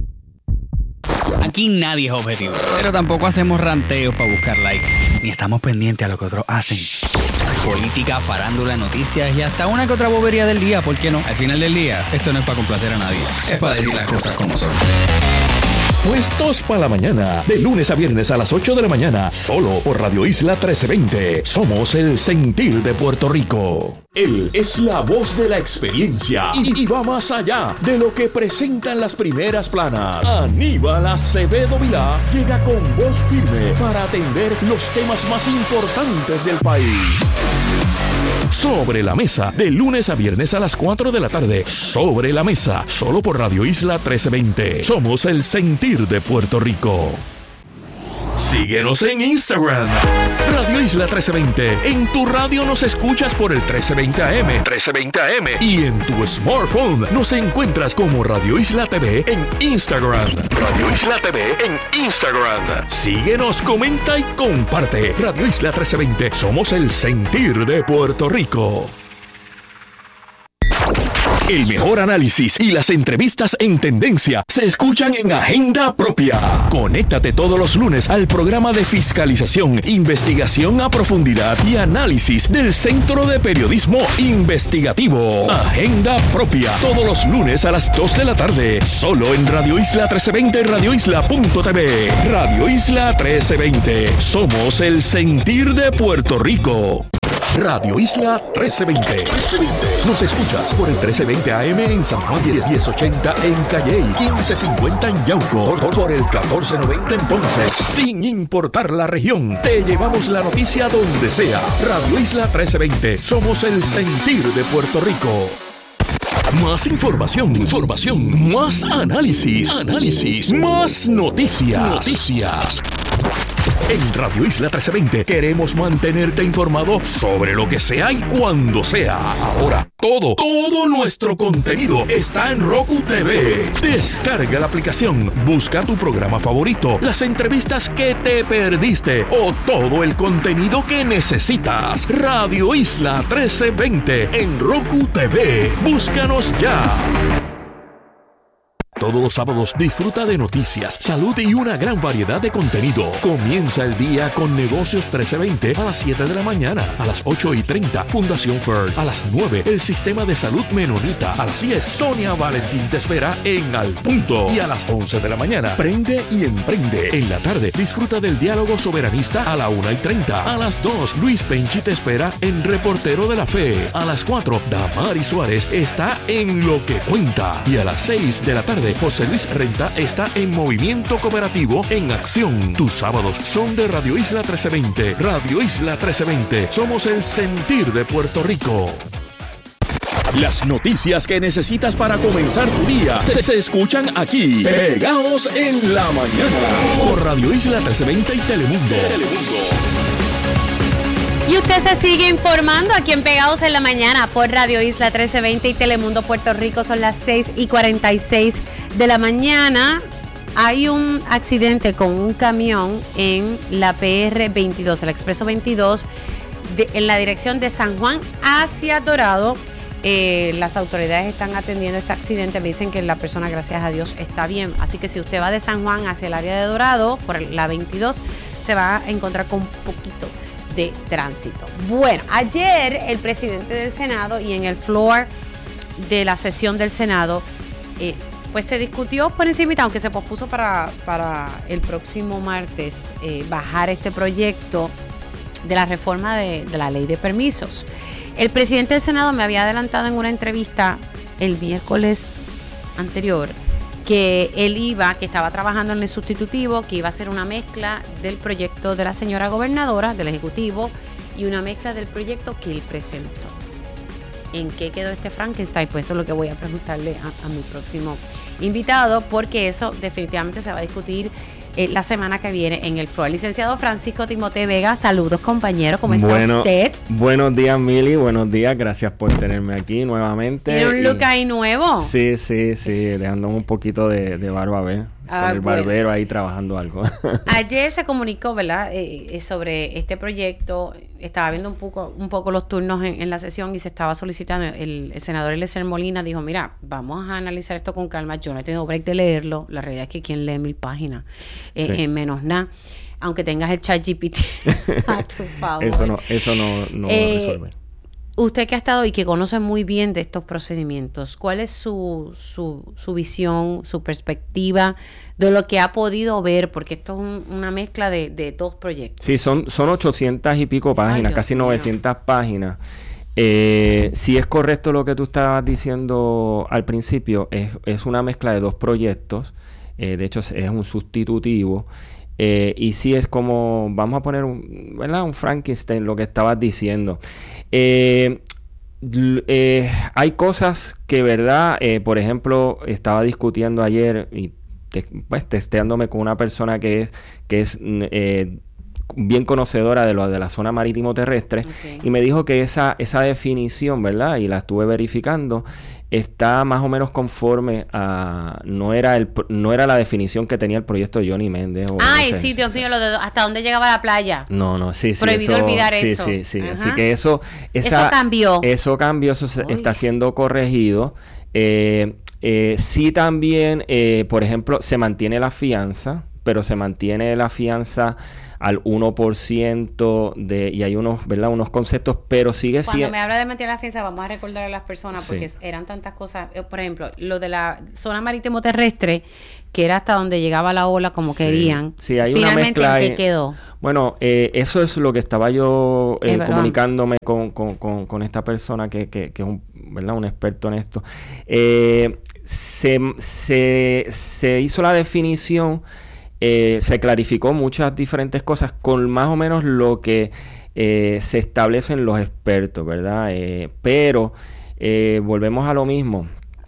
S9: Aquí nadie es objetivo, pero tampoco hacemos ranteos para buscar likes, ni estamos pendientes a lo que otros hacen. Política, farándula, noticias y hasta una que otra bobería del día, ¿por qué no? Al final del día, esto no es para complacer a nadie, es para decir las cosas como son.
S2: Puestos para la mañana, de lunes a viernes a las ocho de la mañana, solo por Radio Isla trece veinte. Somos el sentir de Puerto Rico. Él es la voz de la experiencia y, y va más allá de lo que presentan las primeras planas. Aníbal Acevedo Vilá llega con voz firme para atender los temas más importantes del país. Sobre la Mesa, de lunes a viernes a las cuatro de la tarde. Sobre la Mesa, solo por Radio Isla trece veinte. Somos el sentir de Puerto Rico. Síguenos en Instagram, Radio Isla trece veinte. En tu radio nos escuchas por el trece veinte A M. trece veinte A M. Y en tu smartphone nos encuentras como Radio Isla T V en Instagram. Radio Isla T V en Instagram. Síguenos, comenta y comparte. Radio Isla trece veinte. Somos el sentir de Puerto Rico. El mejor análisis y las entrevistas en tendencia se escuchan en Agenda Propia. Conéctate todos los lunes al programa de fiscalización, investigación a profundidad y análisis del Centro de Periodismo Investigativo. Agenda Propia, todos los lunes a las dos de la tarde, solo en Radio Isla trece veinte, radio isla punto t v. Radio Isla trece veinte, somos el sentir de Puerto Rico. Radio Isla trece veinte. Nos escuchas por el trece veinte A M en San Juan, diez ochenta en Calley, quince cincuenta en Yauco, por el catorce noventa en Ponce. Sin importar la región, te llevamos la noticia donde sea. Radio Isla trece veinte, somos el sentir de Puerto Rico. Más información, información, más análisis, análisis, más noticias, noticias. En Radio Isla trece veinte queremos mantenerte informado sobre lo que sea y cuando sea. Ahora, todo, todo nuestro contenido está en Roku T V. Descarga la aplicación, busca tu programa favorito, las entrevistas que te perdiste o todo el contenido que necesitas. Radio Isla trece veinte en Roku T V. Búscanos ya. Todos los sábados disfruta de noticias, salud y una gran variedad de contenido. Comienza el día con Negocios trece veinte a las siete de la mañana. A las ocho y treinta, Fundación F E R. A las nueve, el Sistema de Salud Menonita. A las diez, Sonia Valentín te espera en Al Punto. Y a las once de la mañana, Prende y Emprende. En la tarde, disfruta del Diálogo Soberanista a la una y treinta. A las dos, Luis Penchi te espera en Reportero de la Fe. A las cuatro, Damari Suárez está en Lo que Cuenta. Y a las seis de la tarde, José Luis Renta está en Movimiento Cooperativo en Acción. Tus sábados son de Radio Isla trece veinte. Radio Isla trece veinte. Somos el sentir de Puerto Rico. Las noticias que necesitas para comenzar tu día se, se escuchan aquí, pegados en la mañana, por Radio Isla trece veinte y Telemundo. Telemundo.
S3: Y usted se sigue informando aquí en Pegados en la Mañana por Radio Isla trece veinte y Telemundo Puerto Rico. Son las seis y cuarenta y seis de la mañana. Hay un accidente con un camión en la P R veintidós, el Expreso veintidós, de, en la dirección de San Juan hacia Dorado. Eh, las autoridades están atendiendo este accidente. Me dicen que la persona, gracias a Dios, está bien. Así que si usted va de San Juan hacia el área de Dorado, por la veintidós, se va a encontrar con un poquito de tránsito. Bueno, ayer el presidente del Senado y en el floor de la sesión del Senado, eh, pues se discutió por encima, aunque se pospuso para, para el próximo martes, eh, bajar este proyecto de la reforma de, de la ley de permisos. El presidente del Senado me había adelantado en una entrevista el miércoles anterior que él iba, que estaba trabajando en el sustitutivo, que iba a ser una mezcla del proyecto de la señora gobernadora, del Ejecutivo, y una mezcla del proyecto que él presentó. ¿En qué quedó este Frankenstein? Pues eso es lo que voy a preguntarle a, a mi próximo invitado, porque eso definitivamente se va a discutir eh, la semana que viene en el floor. Licenciado Francisco Timote Vega, saludos compañero, ¿cómo está
S10: bueno,
S3: usted?
S10: Buenos días, Mili, buenos días, gracias por tenerme aquí nuevamente.
S3: ¿Tiene un look y, ahí nuevo?
S10: Sí, sí, sí, dejándome un poquito de, de barba, ¿ves?
S3: Ah,
S10: con el
S3: bueno.
S10: barbero ahí trabajando algo.
S3: Ayer se comunicó, ¿verdad? Eh, sobre este proyecto. Estaba viendo un poco, un poco los turnos en, en la sesión y se estaba solicitando. El, el senador Eliezer Molina dijo, mira, vamos a analizar esto con calma. Yo no he tenido break de leerlo. La realidad es que quien lee mil páginas eh, sí. en menos nada. Aunque tengas el chat G P T a tu favor.
S10: Eso no, eso no, no
S3: eh,
S10: resuelve.
S3: Usted que ha estado y que conoce muy bien de estos procedimientos, ¿cuál es su, su, su visión, su perspectiva de lo que ha podido ver? Porque esto es un, una mezcla de, de dos proyectos.
S10: Sí, son, son ochocientas y pico páginas, Ay, casi mío. novecientas páginas. Eh, si es correcto lo que tú estabas diciendo al principio, es, es una mezcla de dos proyectos. Eh, de hecho, es, es un sustitutivo. Eh, y sí es como, vamos a poner un, ¿verdad? un Frankenstein, lo que estabas diciendo. Eh, eh, hay cosas que, ¿verdad? Eh, por ejemplo, estaba discutiendo ayer y te, pues testeándome con una persona que es, que es eh, bien conocedora de lo de la zona marítimo terrestre, okay. y me dijo que esa, esa definición, ¿verdad? Y la estuve verificando, está más o menos conforme a, no era el no era la definición que tenía el proyecto de Johnny Méndez.
S3: Ay,
S10: no sé,
S3: sí, Dios mío, lo de hasta dónde llegaba la playa.
S10: No, no, sí, sí.
S3: Prohibido
S10: eso,
S3: olvidar
S10: sí,
S3: eso.
S10: Sí, sí, sí.
S3: Ajá.
S10: Así que eso, esa,
S3: eso cambió.
S10: Eso cambió, eso se, está siendo corregido. Eh, eh, sí también, eh, por ejemplo, se mantiene la fianza, pero se mantiene la fianza al uno por ciento de, y hay unos, ¿verdad? Unos conceptos, pero sigue siendo...
S3: Cuando me habla de mantener la fianza, vamos a recordar a las personas, porque sí. eran tantas cosas. Por ejemplo, lo de la zona marítimo terrestre, que era hasta donde llegaba la ola como sí. querían.
S10: Sí, hay
S3: finalmente,
S10: una mezcla.
S3: ¿en qué quedó?
S10: Bueno, eh, eso es lo que estaba yo eh, comunicándome con, con, con, con esta persona que, que, que es un, ¿verdad? un experto en esto. Eh, se, se, se hizo la definición... Eh, se clarificó muchas diferentes cosas con más o menos lo que eh, se establecen los expertos, ¿verdad? Eh, pero eh, volvemos a lo mismo.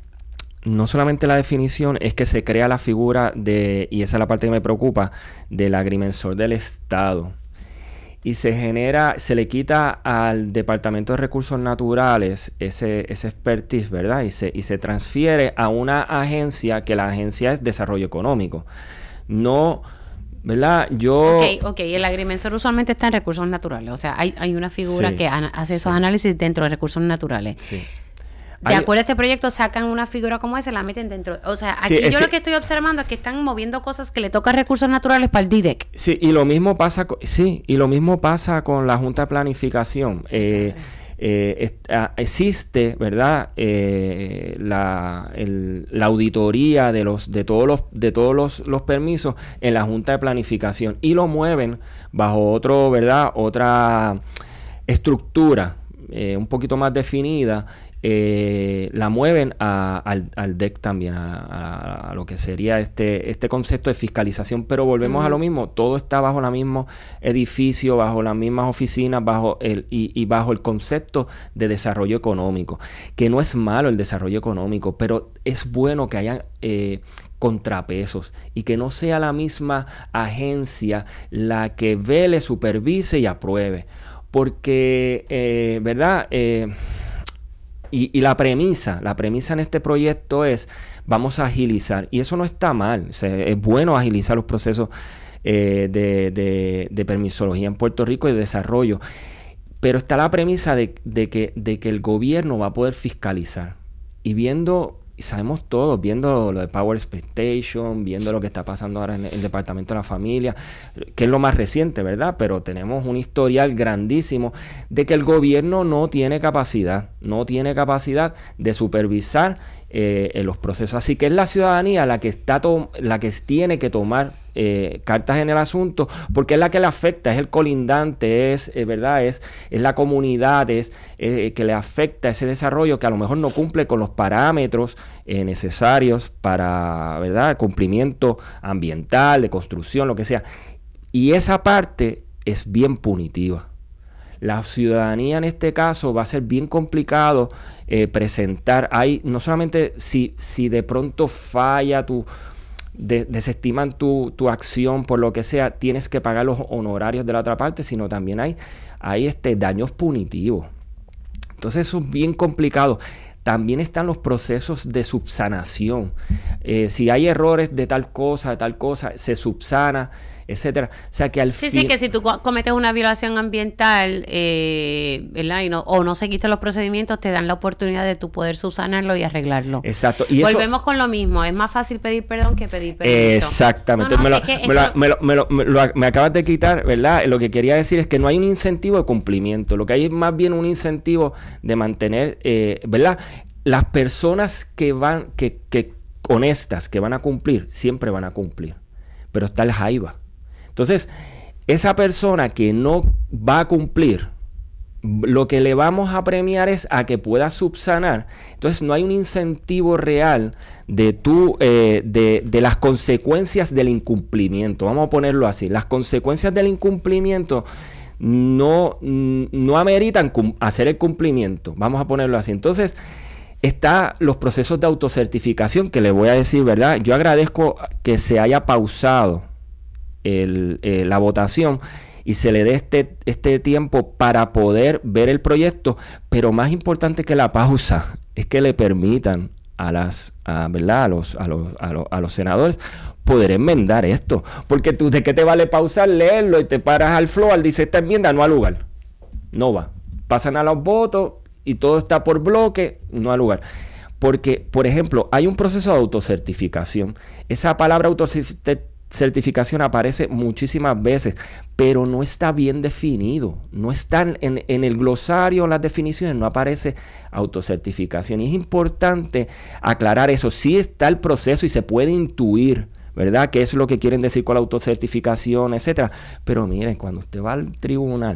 S10: No solamente la definición, es que se crea la figura de, y esa es la parte que me preocupa, del agrimensor del Estado. Y se genera, se le quita al Departamento de Recursos Naturales ese, ese expertise, ¿verdad? Y se, y se transfiere a una agencia, que la agencia es Desarrollo Económico. No, ¿verdad? Yo...
S3: Ok, ok. El agrimensor usualmente está en recursos naturales. O sea, hay, hay una figura sí, que an- hace esos sí. análisis dentro de recursos naturales.
S10: Sí.
S3: De
S10: hay...
S3: acuerdo a este proyecto, sacan una figura como esa y la meten dentro. O sea, aquí
S10: sí,
S3: yo
S10: ese...
S3: lo que estoy observando es que están moviendo cosas que le tocan recursos naturales para el D I D E C.
S10: Sí, y lo mismo pasa con, sí, y lo mismo pasa con la Junta de Planificación. Eh, Eh, est- existe, ¿verdad? Eh, la, el, la auditoría de los de todos los de todos los, los permisos en la Junta de Planificación y lo mueven bajo otro, ¿verdad? Otra estructura eh, un poquito más definida. Eh, la mueven a, al, al D E C también, a, a, a lo que sería este, este concepto de fiscalización, pero volvemos uh-huh. a lo mismo, todo está bajo el mismo edificio, bajo las mismas oficinas, bajo el y, y bajo el concepto de desarrollo económico, que no es malo el desarrollo económico, pero es bueno que haya eh, contrapesos y que no sea la misma agencia la que vele, supervise y apruebe, porque, eh, ¿verdad?, eh, Y, y la premisa, la premisa en este proyecto es, vamos a agilizar, y eso no está mal, o sea, es bueno agilizar los procesos eh, de, de, de permisología en Puerto Rico y de desarrollo, pero está la premisa de, de, que, de que el gobierno va a poder fiscalizar, y viendo, y sabemos todos, viendo lo de Power Expectation, viendo lo que está pasando ahora en el Departamento de la Familia, que es lo más reciente, ¿verdad? Pero tenemos un historial grandísimo de que el gobierno no tiene capacidad, no tiene capacidad de supervisar eh, en los procesos. Así que es la ciudadanía la que está to- la que tiene que tomar eh, cartas en el asunto, porque es la que le afecta, es el colindante, es eh, verdad, es, es la comunidad, es eh, que le afecta ese desarrollo que a lo mejor no cumple con los parámetros eh, necesarios para, ¿verdad?, el cumplimiento ambiental, de construcción, lo que sea. Y esa parte es bien punitiva. La ciudadanía en este caso va a ser bien complicado eh, presentar. Hay, no solamente si, si de pronto falla tu, de, desestiman tu, tu acción por lo que sea, tienes que pagar los honorarios de la otra parte, sino también hay, hay este, daños punitivos. Entonces eso es bien complicado. También están los procesos de subsanación. Eh, si hay errores de tal cosa, de tal cosa, se subsana, etcétera. O sea que al
S3: sí,
S10: fin...
S3: sí, que si tú cometes una violación ambiental, eh, ¿verdad? Y no, o no seguiste los procedimientos, te dan la oportunidad de tú poder subsanarlo y arreglarlo.
S10: Exacto. Y
S3: volvemos
S10: eso...
S3: con lo mismo. Es más fácil pedir perdón que pedir permiso.
S10: Exactamente. No, no, me, lo, me, lo, me, lo, me, lo, me, lo, me acabas de quitar, ¿verdad? Lo que quería decir es que no hay un incentivo de cumplimiento. Lo que hay es más bien un incentivo de mantener, eh, ¿verdad? Las personas que van, que, que honestas, que van a cumplir, siempre van a cumplir. Pero está el jaiba. Entonces, esa persona que no va a cumplir, lo que le vamos a premiar es a que pueda subsanar. Entonces, no hay un incentivo real de, tu, eh, de, de las consecuencias del incumplimiento. Vamos a ponerlo así. Las consecuencias del incumplimiento no, no ameritan cum- hacer el cumplimiento. Vamos a ponerlo así. Entonces, está los procesos de autocertificación, que le voy a decir, ¿verdad? Yo agradezco que se haya pausado el, eh, la votación y se le dé este, este tiempo para poder ver el proyecto, pero más importante que la pausa es que le permitan a las a, ¿verdad? A los, a los, a los, a los senadores poder enmendar esto, porque tú, ¿de qué te vale pausar, leerlo y te paras al floor, dice esta enmienda no ha lugar? No va, pasan a los votos y todo está por bloque, no ha lugar. Porque, por ejemplo, hay un proceso de autocertificación. Esa palabra autocertificación aparece muchísimas veces, pero no está bien definido. No está en, en el glosario, en las definiciones, no aparece autocertificación. Y es importante aclarar eso. Sí está el proceso y se puede intuir, ¿verdad? ¿Qué es lo que quieren decir con la autocertificación, etcétera? Pero miren, cuando usted va al tribunal,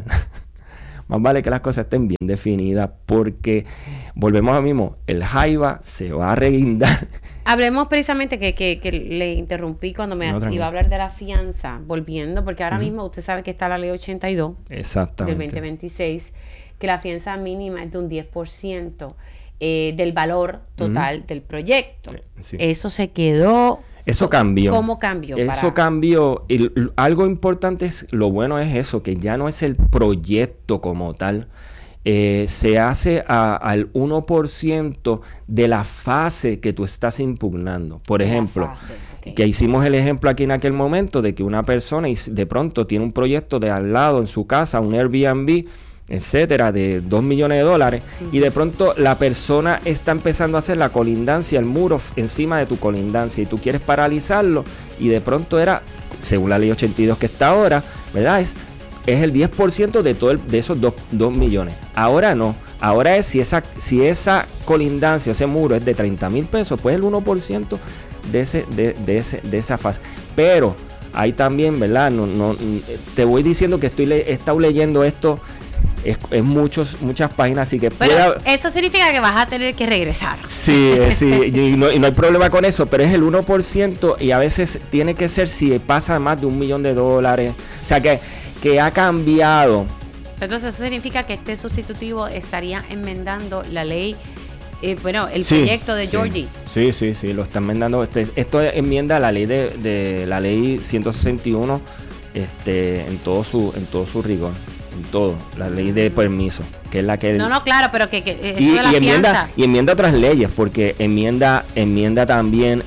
S10: más vale que las cosas estén bien definidas, porque volvemos a lo mismo, el jaiba se va a reguindar.
S3: Hablemos precisamente que, que, que le interrumpí cuando me no, iba a hablar de la fianza, volviendo, porque ahora uh-huh. mismo usted sabe que está la ley ochenta y dos
S10: Exactamente.
S3: del veinte veintiséis, que la fianza mínima es de un diez por ciento eh, del valor total uh-huh. del proyecto. Sí. Eso se quedó...
S10: Eso cambió.
S3: ¿Cómo cambió?
S10: Eso
S3: para...
S10: cambió. Y algo importante es, lo bueno es eso, que ya no es el proyecto como tal. Eh, se hace a, al uno por ciento de la fase que tú estás impugnando. Por ejemplo, fase, okay. que hicimos el ejemplo aquí en aquel momento de que una persona de pronto tiene un proyecto de al lado en su casa, un Airbnb, etcétera, de dos millones de dólares, uh-huh. y de pronto la persona está empezando a hacer la colindancia, el muro encima de tu colindancia, y tú quieres paralizarlo, y de pronto era, según la ley ochenta y dos que está ahora, ¿verdad? Es, es el diez por ciento de todo el, de esos dos millones. Ahora no, ahora es si esa, si esa colindancia, ese muro es de treinta mil pesos, pues el uno por ciento de, ese, de, de, ese, de esa fase. Pero hay también, ¿verdad? No, no, te voy diciendo que estoy le, he estado leyendo esto. Es, es muchos, muchas páginas, así que
S3: pero
S10: pueda...
S3: eso significa que vas a tener que regresar.
S10: Sí, sí, y no, y no hay problema con eso, pero es el uno por ciento y a veces tiene que ser si pasa más de un millón de dólares. O sea, que, que ha cambiado.
S3: Entonces eso significa que este sustitutivo estaría enmendando la ley, eh, bueno, el
S10: sí,
S3: proyecto de Georgie.
S10: Sí, sí, sí, lo está enmendando. Este, esto enmienda la ley de, de la ley ciento sesenta y uno este, en todo su, en todo su rigor. Todo, la ley de permiso, que es la que...
S3: No, no, claro, pero que, que eso
S10: y,
S3: de la
S10: y enmienda,
S3: fianza.
S10: Y enmienda otras leyes, porque enmienda enmienda también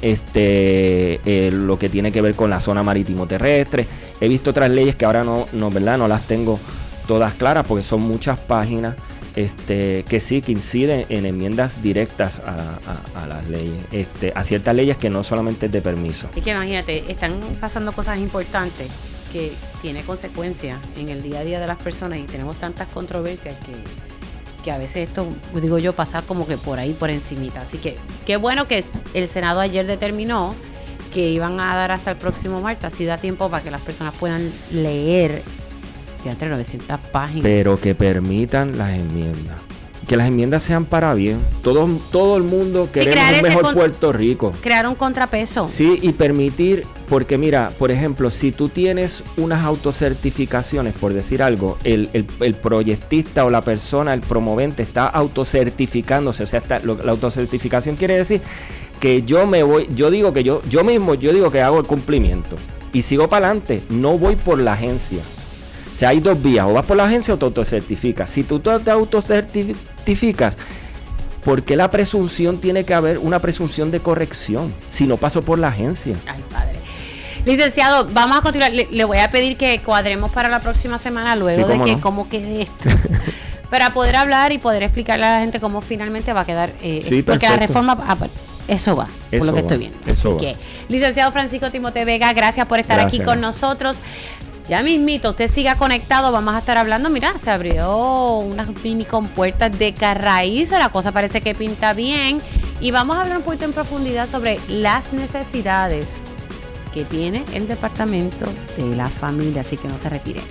S10: este eh, lo que tiene que ver con la zona marítimo terrestre. He visto otras leyes que ahora no, no, ¿verdad? No las tengo todas claras, porque son muchas páginas este que sí, que inciden en enmiendas directas a, a, a las leyes, este a ciertas leyes que no solamente es de permiso.
S3: Es que imagínate, están pasando cosas importantes que tiene consecuencias en el día a día de las personas y tenemos tantas controversias que, que a veces esto, digo yo, pasa como que por ahí, por encimita. Así que qué bueno que el Senado ayer determinó que iban a dar hasta el próximo martes, así da tiempo para que las personas puedan leer de entre novecientas páginas.
S10: Pero que permitan las enmiendas. Que las enmiendas sean para bien. Todo, todo el mundo queremos sí, un mejor con, Puerto Rico.
S3: Crear un contrapeso.
S10: Sí, y permitir, porque mira, por ejemplo, si tú tienes unas autocertificaciones, por decir algo, el, el, el proyectista o la persona, el promovente está autocertificándose, o sea, está, lo, la autocertificación quiere decir que yo me voy, yo digo que yo, yo mismo, yo digo que hago el cumplimiento y sigo para adelante, no voy por la agencia. O sea, hay dos vías, o vas por la agencia o te autocertificas. Si tú te autocertificas, ¿por qué la presunción tiene que haber una presunción de corrección si no paso por la agencia?
S3: Ay, padre. Licenciado, vamos a continuar. Le, le voy a pedir que cuadremos para la próxima semana luego sí, de que no. cómo quede esto. Para poder hablar y poder explicarle a la gente cómo finalmente va a quedar. Eh,
S10: sí,
S3: porque
S10: perfecto.
S3: la reforma, ah, eso va,
S10: eso
S3: por lo que
S10: va,
S3: estoy viendo.
S10: Eso
S3: Así
S10: va.
S3: que, licenciado Francisco Timote Vega, gracias por estar gracias, aquí con gracias. nosotros. Ya mismito, usted siga conectado, vamos a estar hablando, mira, se abrió unas mini compuertas de Carraízo, la cosa parece que pinta bien y vamos a hablar un poquito en profundidad sobre las necesidades que tiene el Departamento de la Familia, así que no se retire.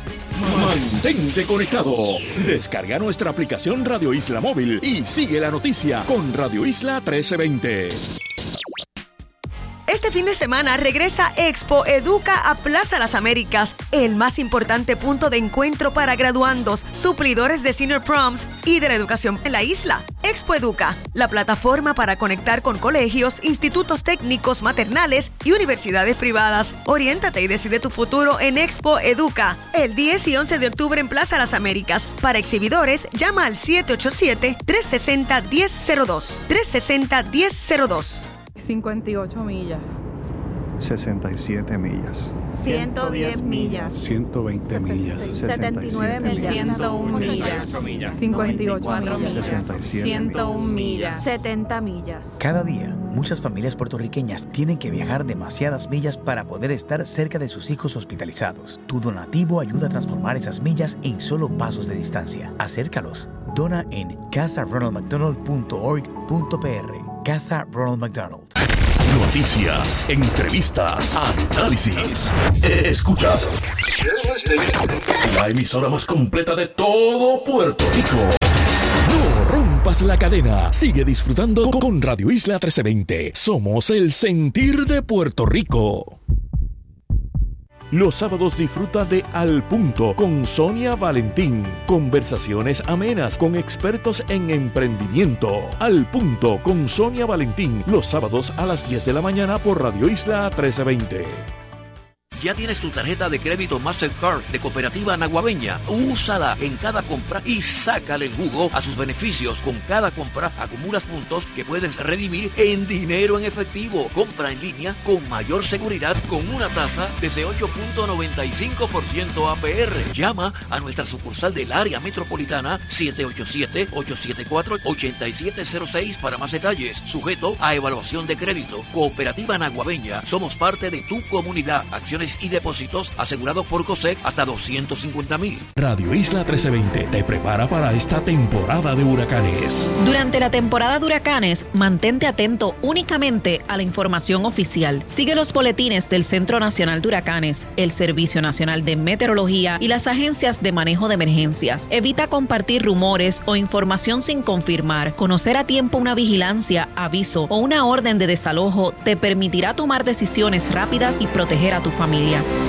S2: Mantente conectado. Descarga nuestra aplicación Radio Isla Móvil y sigue la noticia con Radio Isla trece veinte.
S5: Este Este fin de semana regresa Expo Educa a Plaza Las Américas, el más importante punto de encuentro para graduandos, suplidores de Senior Proms y de la educación en la isla. Expo Educa, la plataforma para conectar con colegios, institutos técnicos, maternales y universidades privadas. Oriéntate y decide tu futuro en Expo Educa, el diez y once de octubre en Plaza Las Américas. Para exhibidores, llama al siete ocho siete, tres seis cero, uno cero cero dos. tres seis cero, uno cero cero dos.
S11: cincuenta y ocho millas.
S12: sesenta y siete millas.
S13: ciento diez millas.
S12: ciento veinte millas.
S13: setenta y nueve millas.
S11: ciento uno millas. cincuenta y ocho millas.
S12: sesenta y siete
S11: ciento uno millas.
S13: setenta millas.
S14: Cada día, muchas familias puertorriqueñas tienen que viajar demasiadas millas para poder estar cerca de sus hijos hospitalizados. Tu donativo ayuda a transformar esas millas en solo pasos de distancia. Acércalos. Dona en casa ronald mcdonald punto org punto p r. Casa Ronald McDonald.
S2: Noticias, entrevistas, análisis. Escuchas la emisora más completa de todo Puerto Rico. No rompas la cadena. Sigue disfrutando con Radio Isla trece veinte. Somos el sentir de Puerto Rico. Los sábados disfruta de Al Punto con Sonia Valentín. Conversaciones amenas con expertos en emprendimiento. Al Punto con Sonia Valentín. Los sábados a las diez de la mañana por Radio Isla trece veinte.
S1: ¿Ya tienes tu tarjeta de crédito Mastercard de Cooperativa Naguabeña? Úsala en cada compra y sácale el jugo a sus beneficios. Con cada compra acumulas puntos que puedes redimir en dinero en efectivo. Compra en línea con mayor seguridad con una tasa desde ocho punto noventa y cinco por ciento A P R. Llama a nuestra sucursal del área metropolitana siete ocho siete, ocho siete cuatro, ocho siete cero seis para más detalles. Sujeto a evaluación de crédito. Cooperativa Naguabeña. Somos parte de tu comunidad. Acciones y depósitos asegurados por COSEC hasta doscientos cincuenta mil.
S2: Radio Isla trece veinte te prepara para esta temporada de huracanes.
S15: Durante la temporada de huracanes, mantente atento únicamente a la información oficial. Sigue los boletines del Centro Nacional de Huracanes, el Servicio Nacional de Meteorología y las agencias de manejo de emergencias. Evita compartir rumores o información sin confirmar. Conocer a tiempo una vigilancia, aviso o una orden de desalojo te permitirá tomar decisiones rápidas y proteger a tu familia.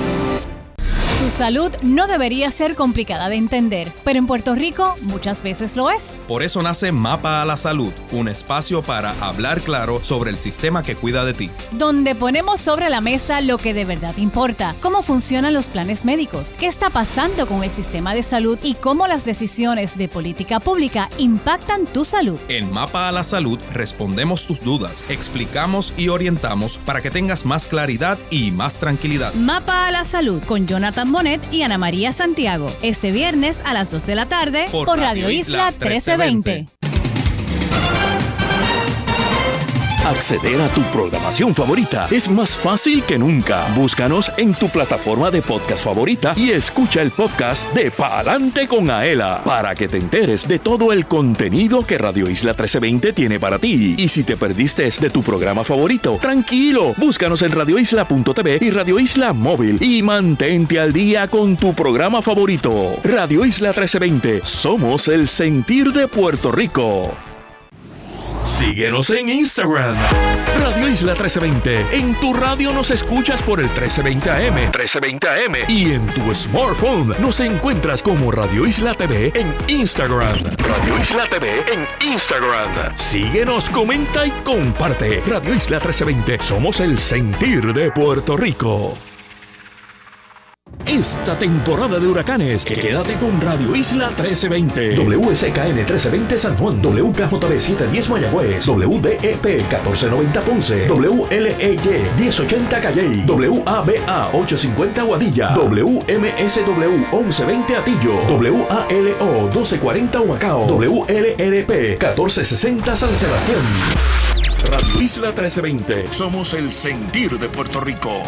S16: Tu salud no debería ser complicada de entender, pero en Puerto Rico muchas veces lo es.
S17: Por eso nace Mapa a la Salud, un espacio para hablar claro sobre el sistema que cuida de ti.
S16: Donde ponemos sobre la mesa lo que de verdad importa, cómo funcionan los planes médicos, qué está pasando con el sistema de salud y cómo las decisiones de política pública impactan tu salud.
S17: En Mapa a la Salud respondemos tus dudas, explicamos y orientamos para que tengas más claridad y más tranquilidad.
S16: Mapa a la Salud con Jonathan Bonet y Ana María Santiago. Este viernes a las dos de la tarde por, por Radio Isla trece veinte.
S2: Acceder a tu programación favorita es más fácil que nunca. Búscanos en tu plataforma de podcast favorita y escucha el podcast de Pa'lante con Aela para que te enteres de todo el contenido que Radio Isla trece veinte tiene para ti. Y si te perdiste de tu programa favorito, tranquilo, búscanos en radio isla punto t v y Radio Isla Móvil y mantente al día con tu programa favorito. Radio Isla trece veinte, somos el sentir de Puerto Rico. Síguenos en Instagram, Radio Isla trece veinte. En tu radio nos escuchas por el trece veinte A M. trece veinte A M. Y en tu smartphone nos encuentras como Radio Isla T V en Instagram. Radio Isla T V en Instagram. Síguenos, comenta y comparte. Radio Isla trece veinte. Somos el sentir de Puerto Rico. Esta temporada de huracanes, quédate con Radio Isla trece veinte. W S K N trece veinte San Juan, W K J B setecientos diez Mayagüez, W D E P catorce noventa Ponce, W L E Y diez ochenta Calley, W A B A ochocientos cincuenta Guadilla, W M S W once veinte Atillo, W A L O doce cuarenta Humacao, W L R P catorce sesenta San Sebastián. Radio Isla trece veinte. Somos el sentir de Puerto Rico.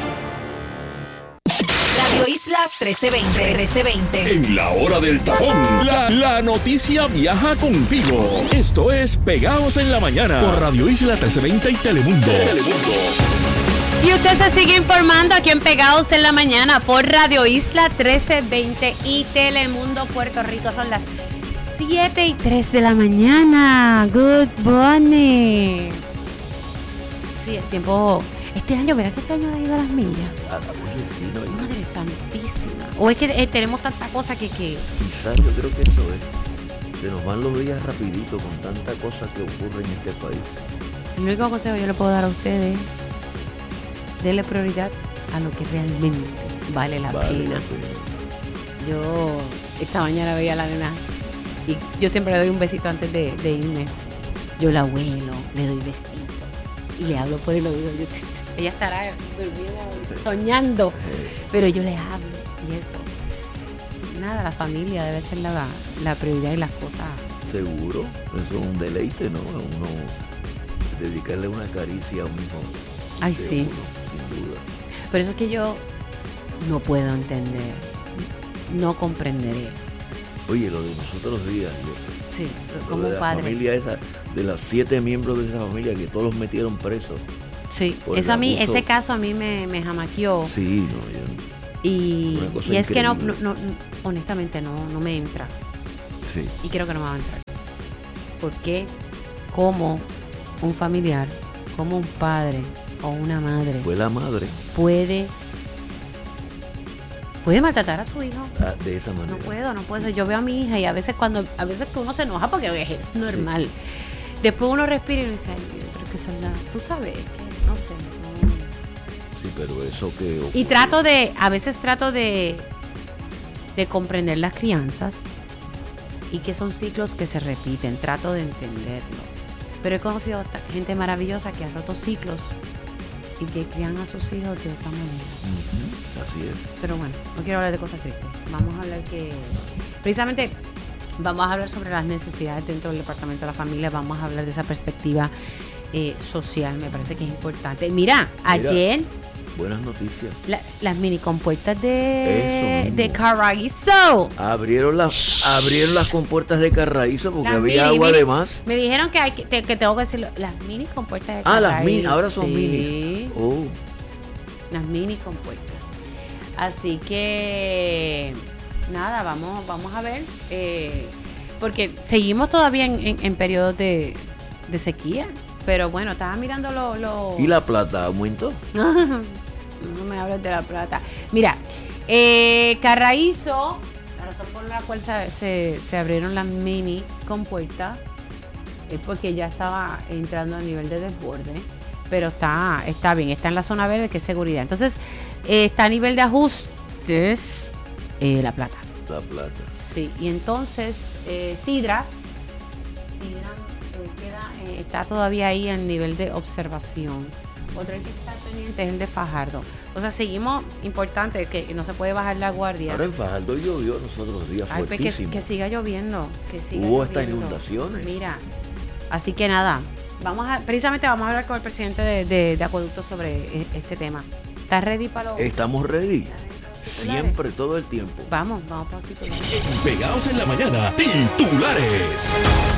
S15: Radio Isla trece veinte. trece veinte.
S2: En la hora del tapón, la, la noticia viaja contigo. Esto es Pegados en la Mañana por Radio Isla trece veinte y Telemundo. Telemundo.
S3: Y usted se sigue informando aquí en Pegados en la Mañana por Radio Isla trece veinte y Telemundo Puerto Rico. Son las siete y tres de la mañana. Good morning. Sí, el tiempo... Este año, ¿verdad que este año ha ido a las millas?
S18: Ah, oye, sí, no, y-
S3: Madre santísima. O es que eh, tenemos tanta cosa que... que
S18: Quizás yo creo que eso es. Se nos van los días rapidito con tanta cosa que ocurre en este país.
S3: el único consejo que yo le puedo dar a ustedes, denle prioridad a lo que realmente vale la
S18: Vale
S3: pena.
S18: la pena.
S3: Yo esta mañana veía a la nena y yo siempre le doy un besito antes de, de irme. Yo la huelo, le doy besito y le hablo por el oído. Yo- ella estará durmiendo, soñando, pero yo le hablo y eso. Nada, la familia debe ser la, la prioridad y las cosas.
S18: Seguro, eso es un deleite, ¿no? A uno dedicarle una caricia a un hijo.
S3: Ay,
S18: de
S3: sí.
S18: uno, sin duda.
S3: Por eso es que yo no puedo entender, no comprenderé.
S18: Oye, lo de nosotros los días, yo-
S3: Sí,
S18: lo
S3: como
S18: de la
S3: padre.
S18: familia esa, de los siete miembros de esa familia que todos los metieron presos.
S3: Sí,
S18: por el
S3: eso a mí,
S18: abuso.
S3: ese caso a mí me, me jamaqueó.
S18: Sí, no, yo-
S3: Y,
S18: Una cosa
S3: y es que no,
S18: increíble.
S3: no, no, honestamente no, no me entra.
S18: sí.
S3: Y creo que no me va a entrar. Porque como un familiar, como un padre o una madre
S18: Fue la madre
S3: puede puede maltratar a su hijo.
S18: ah, de esa manera.
S3: No puedo, no puedo. Yo veo a mi hija y a veces cuando, a veces que uno se enoja porque es normal. Después uno respira y uno dice, ay, Dios, pero que son las, tú sabes, que no sé. no.
S18: Sí, pero eso que
S3: Y
S18: ocurrió-
S3: trato de, a veces trato de, de comprender las crianzas y que son ciclos que se repiten, trato de entenderlo. Pero he conocido a ta- gente maravillosa que ha roto ciclos y que crían a sus hijos de otra manera.
S18: Ujú, así es.
S3: Pero bueno, no quiero hablar de cosas tristes. Vamos a hablar que, precisamente, vamos a hablar sobre las necesidades dentro del Departamento de la Familia, vamos a hablar de esa perspectiva eh, social, me parece que es importante. Mira, ayer
S18: Buenas noticias.
S3: la- las mini compuertas de,
S18: Eso mismo.
S3: de Carraízo.
S18: Abrieron las abrieron las compuertas de Carraízo porque
S3: Las
S18: había
S3: mini,
S18: agua
S3: mini.
S18: de más.
S3: Me dijeron que, hay que, te- que tengo que decirlo, las mini compuertas de
S18: Ah, las
S3: Carraízo.
S18: mini, ahora son
S3: Sí,
S18: minis. Oh,
S3: las mini compuertas. Así que, nada, vamos, vamos a ver, eh, porque seguimos todavía en, en, en periodos de, de sequía, pero bueno, estaba mirando lo... lo...
S18: ¿y la plata aumentó?
S3: No me hables de la plata. Mira, eh, Carraízo, la razón por la cual se, se, se abrieron las mini compuertas es porque ya estaba entrando a nivel de desborde, pero está, está bien, está en la zona verde, que es seguridad. Entonces, eh, está a nivel de ajustes eh, la plata.
S18: La plata.
S3: Sí, y entonces eh, Sidra, Sidra eh, queda, eh, está todavía ahí en nivel de observación. Otro que está pendiente es el de Fajardo. O sea, seguimos, importante, que no se puede bajar la guardia.
S18: Ahora en Fajardo llovió los otros días
S3: Ay, pues que,
S18: fuertísimo.
S3: que siga lloviendo, que siga
S18: Hubo hasta
S3: lloviendo.
S18: inundaciones.
S3: Mira, así que nada, vamos a, precisamente vamos a hablar con el presidente de, de, de Acueducto sobre e- este tema. ¿Estás ready para lo?
S18: Estamos ready. Siempre, todo el tiempo.
S3: Vamos, vamos para los titulares.
S2: Pegados en la mañana, titulares.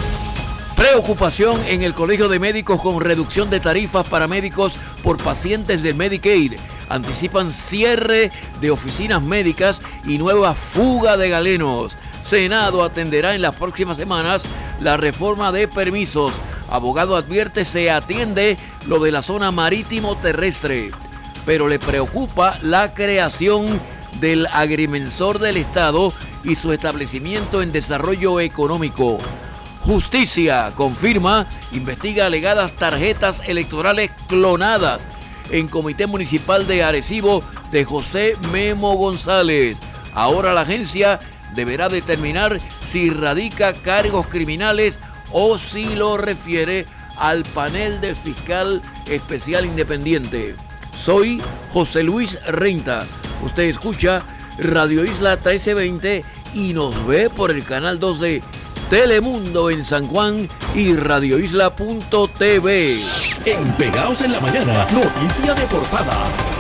S1: Preocupación en el Colegio de Médicos con reducción de tarifas para médicos por pacientes del Medicaid. Anticipan cierre de oficinas médicas y nueva fuga de galenos. Senado atenderá en las próximas semanas la reforma de permisos. Abogado advierte se atiende lo de la zona marítimo terrestre, pero le preocupa la creación del agrimensor del Estado y su establecimiento en desarrollo económico. Justicia confirma, investiga alegadas tarjetas electorales clonadas en Comité Municipal de Arecibo de José Memo González. Ahora la agencia deberá determinar si radica cargos criminales o si lo refiere al panel del fiscal especial independiente. Soy José Luis Renta. Usted escucha Radio Isla trece veinte y nos ve por el canal dos de Telemundo en San Juan y radioisla punto t v.
S2: En Pegados en la mañana, noticia de portada.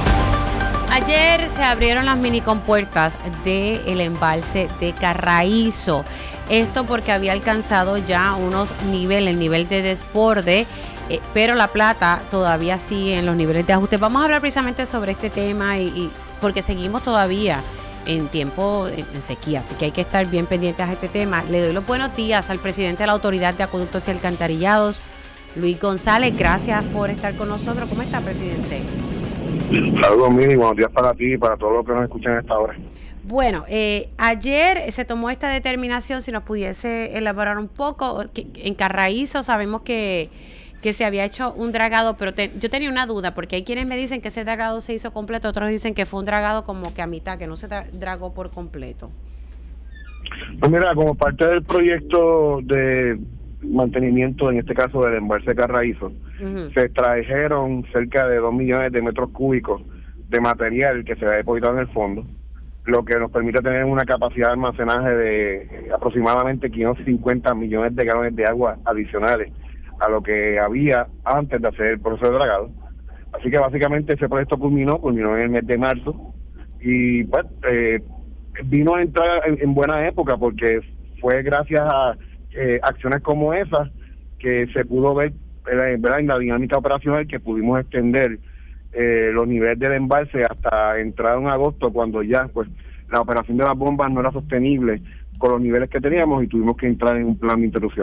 S3: Ayer se abrieron las mini compuertas del embalse de Carraízo. Esto porque había alcanzado ya unos niveles, el nivel de desborde, eh, pero la plata todavía sigue en los niveles de ajuste. Vamos a hablar precisamente sobre este tema y, y porque seguimos todavía en tiempo en, en sequía, así que hay que estar bien pendientes a este tema. Le doy los buenos días al presidente de la Autoridad de Acueductos y Alcantarillados, Luis González, gracias por estar con nosotros. ¿Cómo está, presidente?
S19: Saludos, Mili, buenos días para ti y para todos los que nos escuchan a esta hora.
S3: Bueno, eh, ayer se tomó esta determinación, si nos pudiese elaborar un poco, que, en Carraízo sabemos que, que se había hecho un dragado, pero te, yo tenía una duda, porque hay quienes me dicen que ese dragado se hizo completo, otros dicen que fue un dragado como que a mitad, que no se dra- dragó por completo.
S19: Pues mira, como parte del proyecto de mantenimiento, en este caso del embalse de Carraízo, uh-huh. se extrajeron cerca de dos millones de metros cúbicos de material que se había depositado en el fondo, lo que nos permite tener una capacidad de almacenaje de aproximadamente quinientos cincuenta millones de galones de agua adicionales a lo que había antes de hacer el proceso de dragado. Así que básicamente ese proyecto culminó, culminó en el mes de marzo, y pues eh, vino a entrar en, en buena época, porque fue gracias a eh, acciones como esas que se pudo ver, eh, ¿verdad? En la dinámica operacional, que pudimos extender Eh, los niveles del embalse hasta entrado en agosto, cuando ya pues la operación de las bombas no era sostenible con los niveles que teníamos y tuvimos que entrar en un plan de interrupción.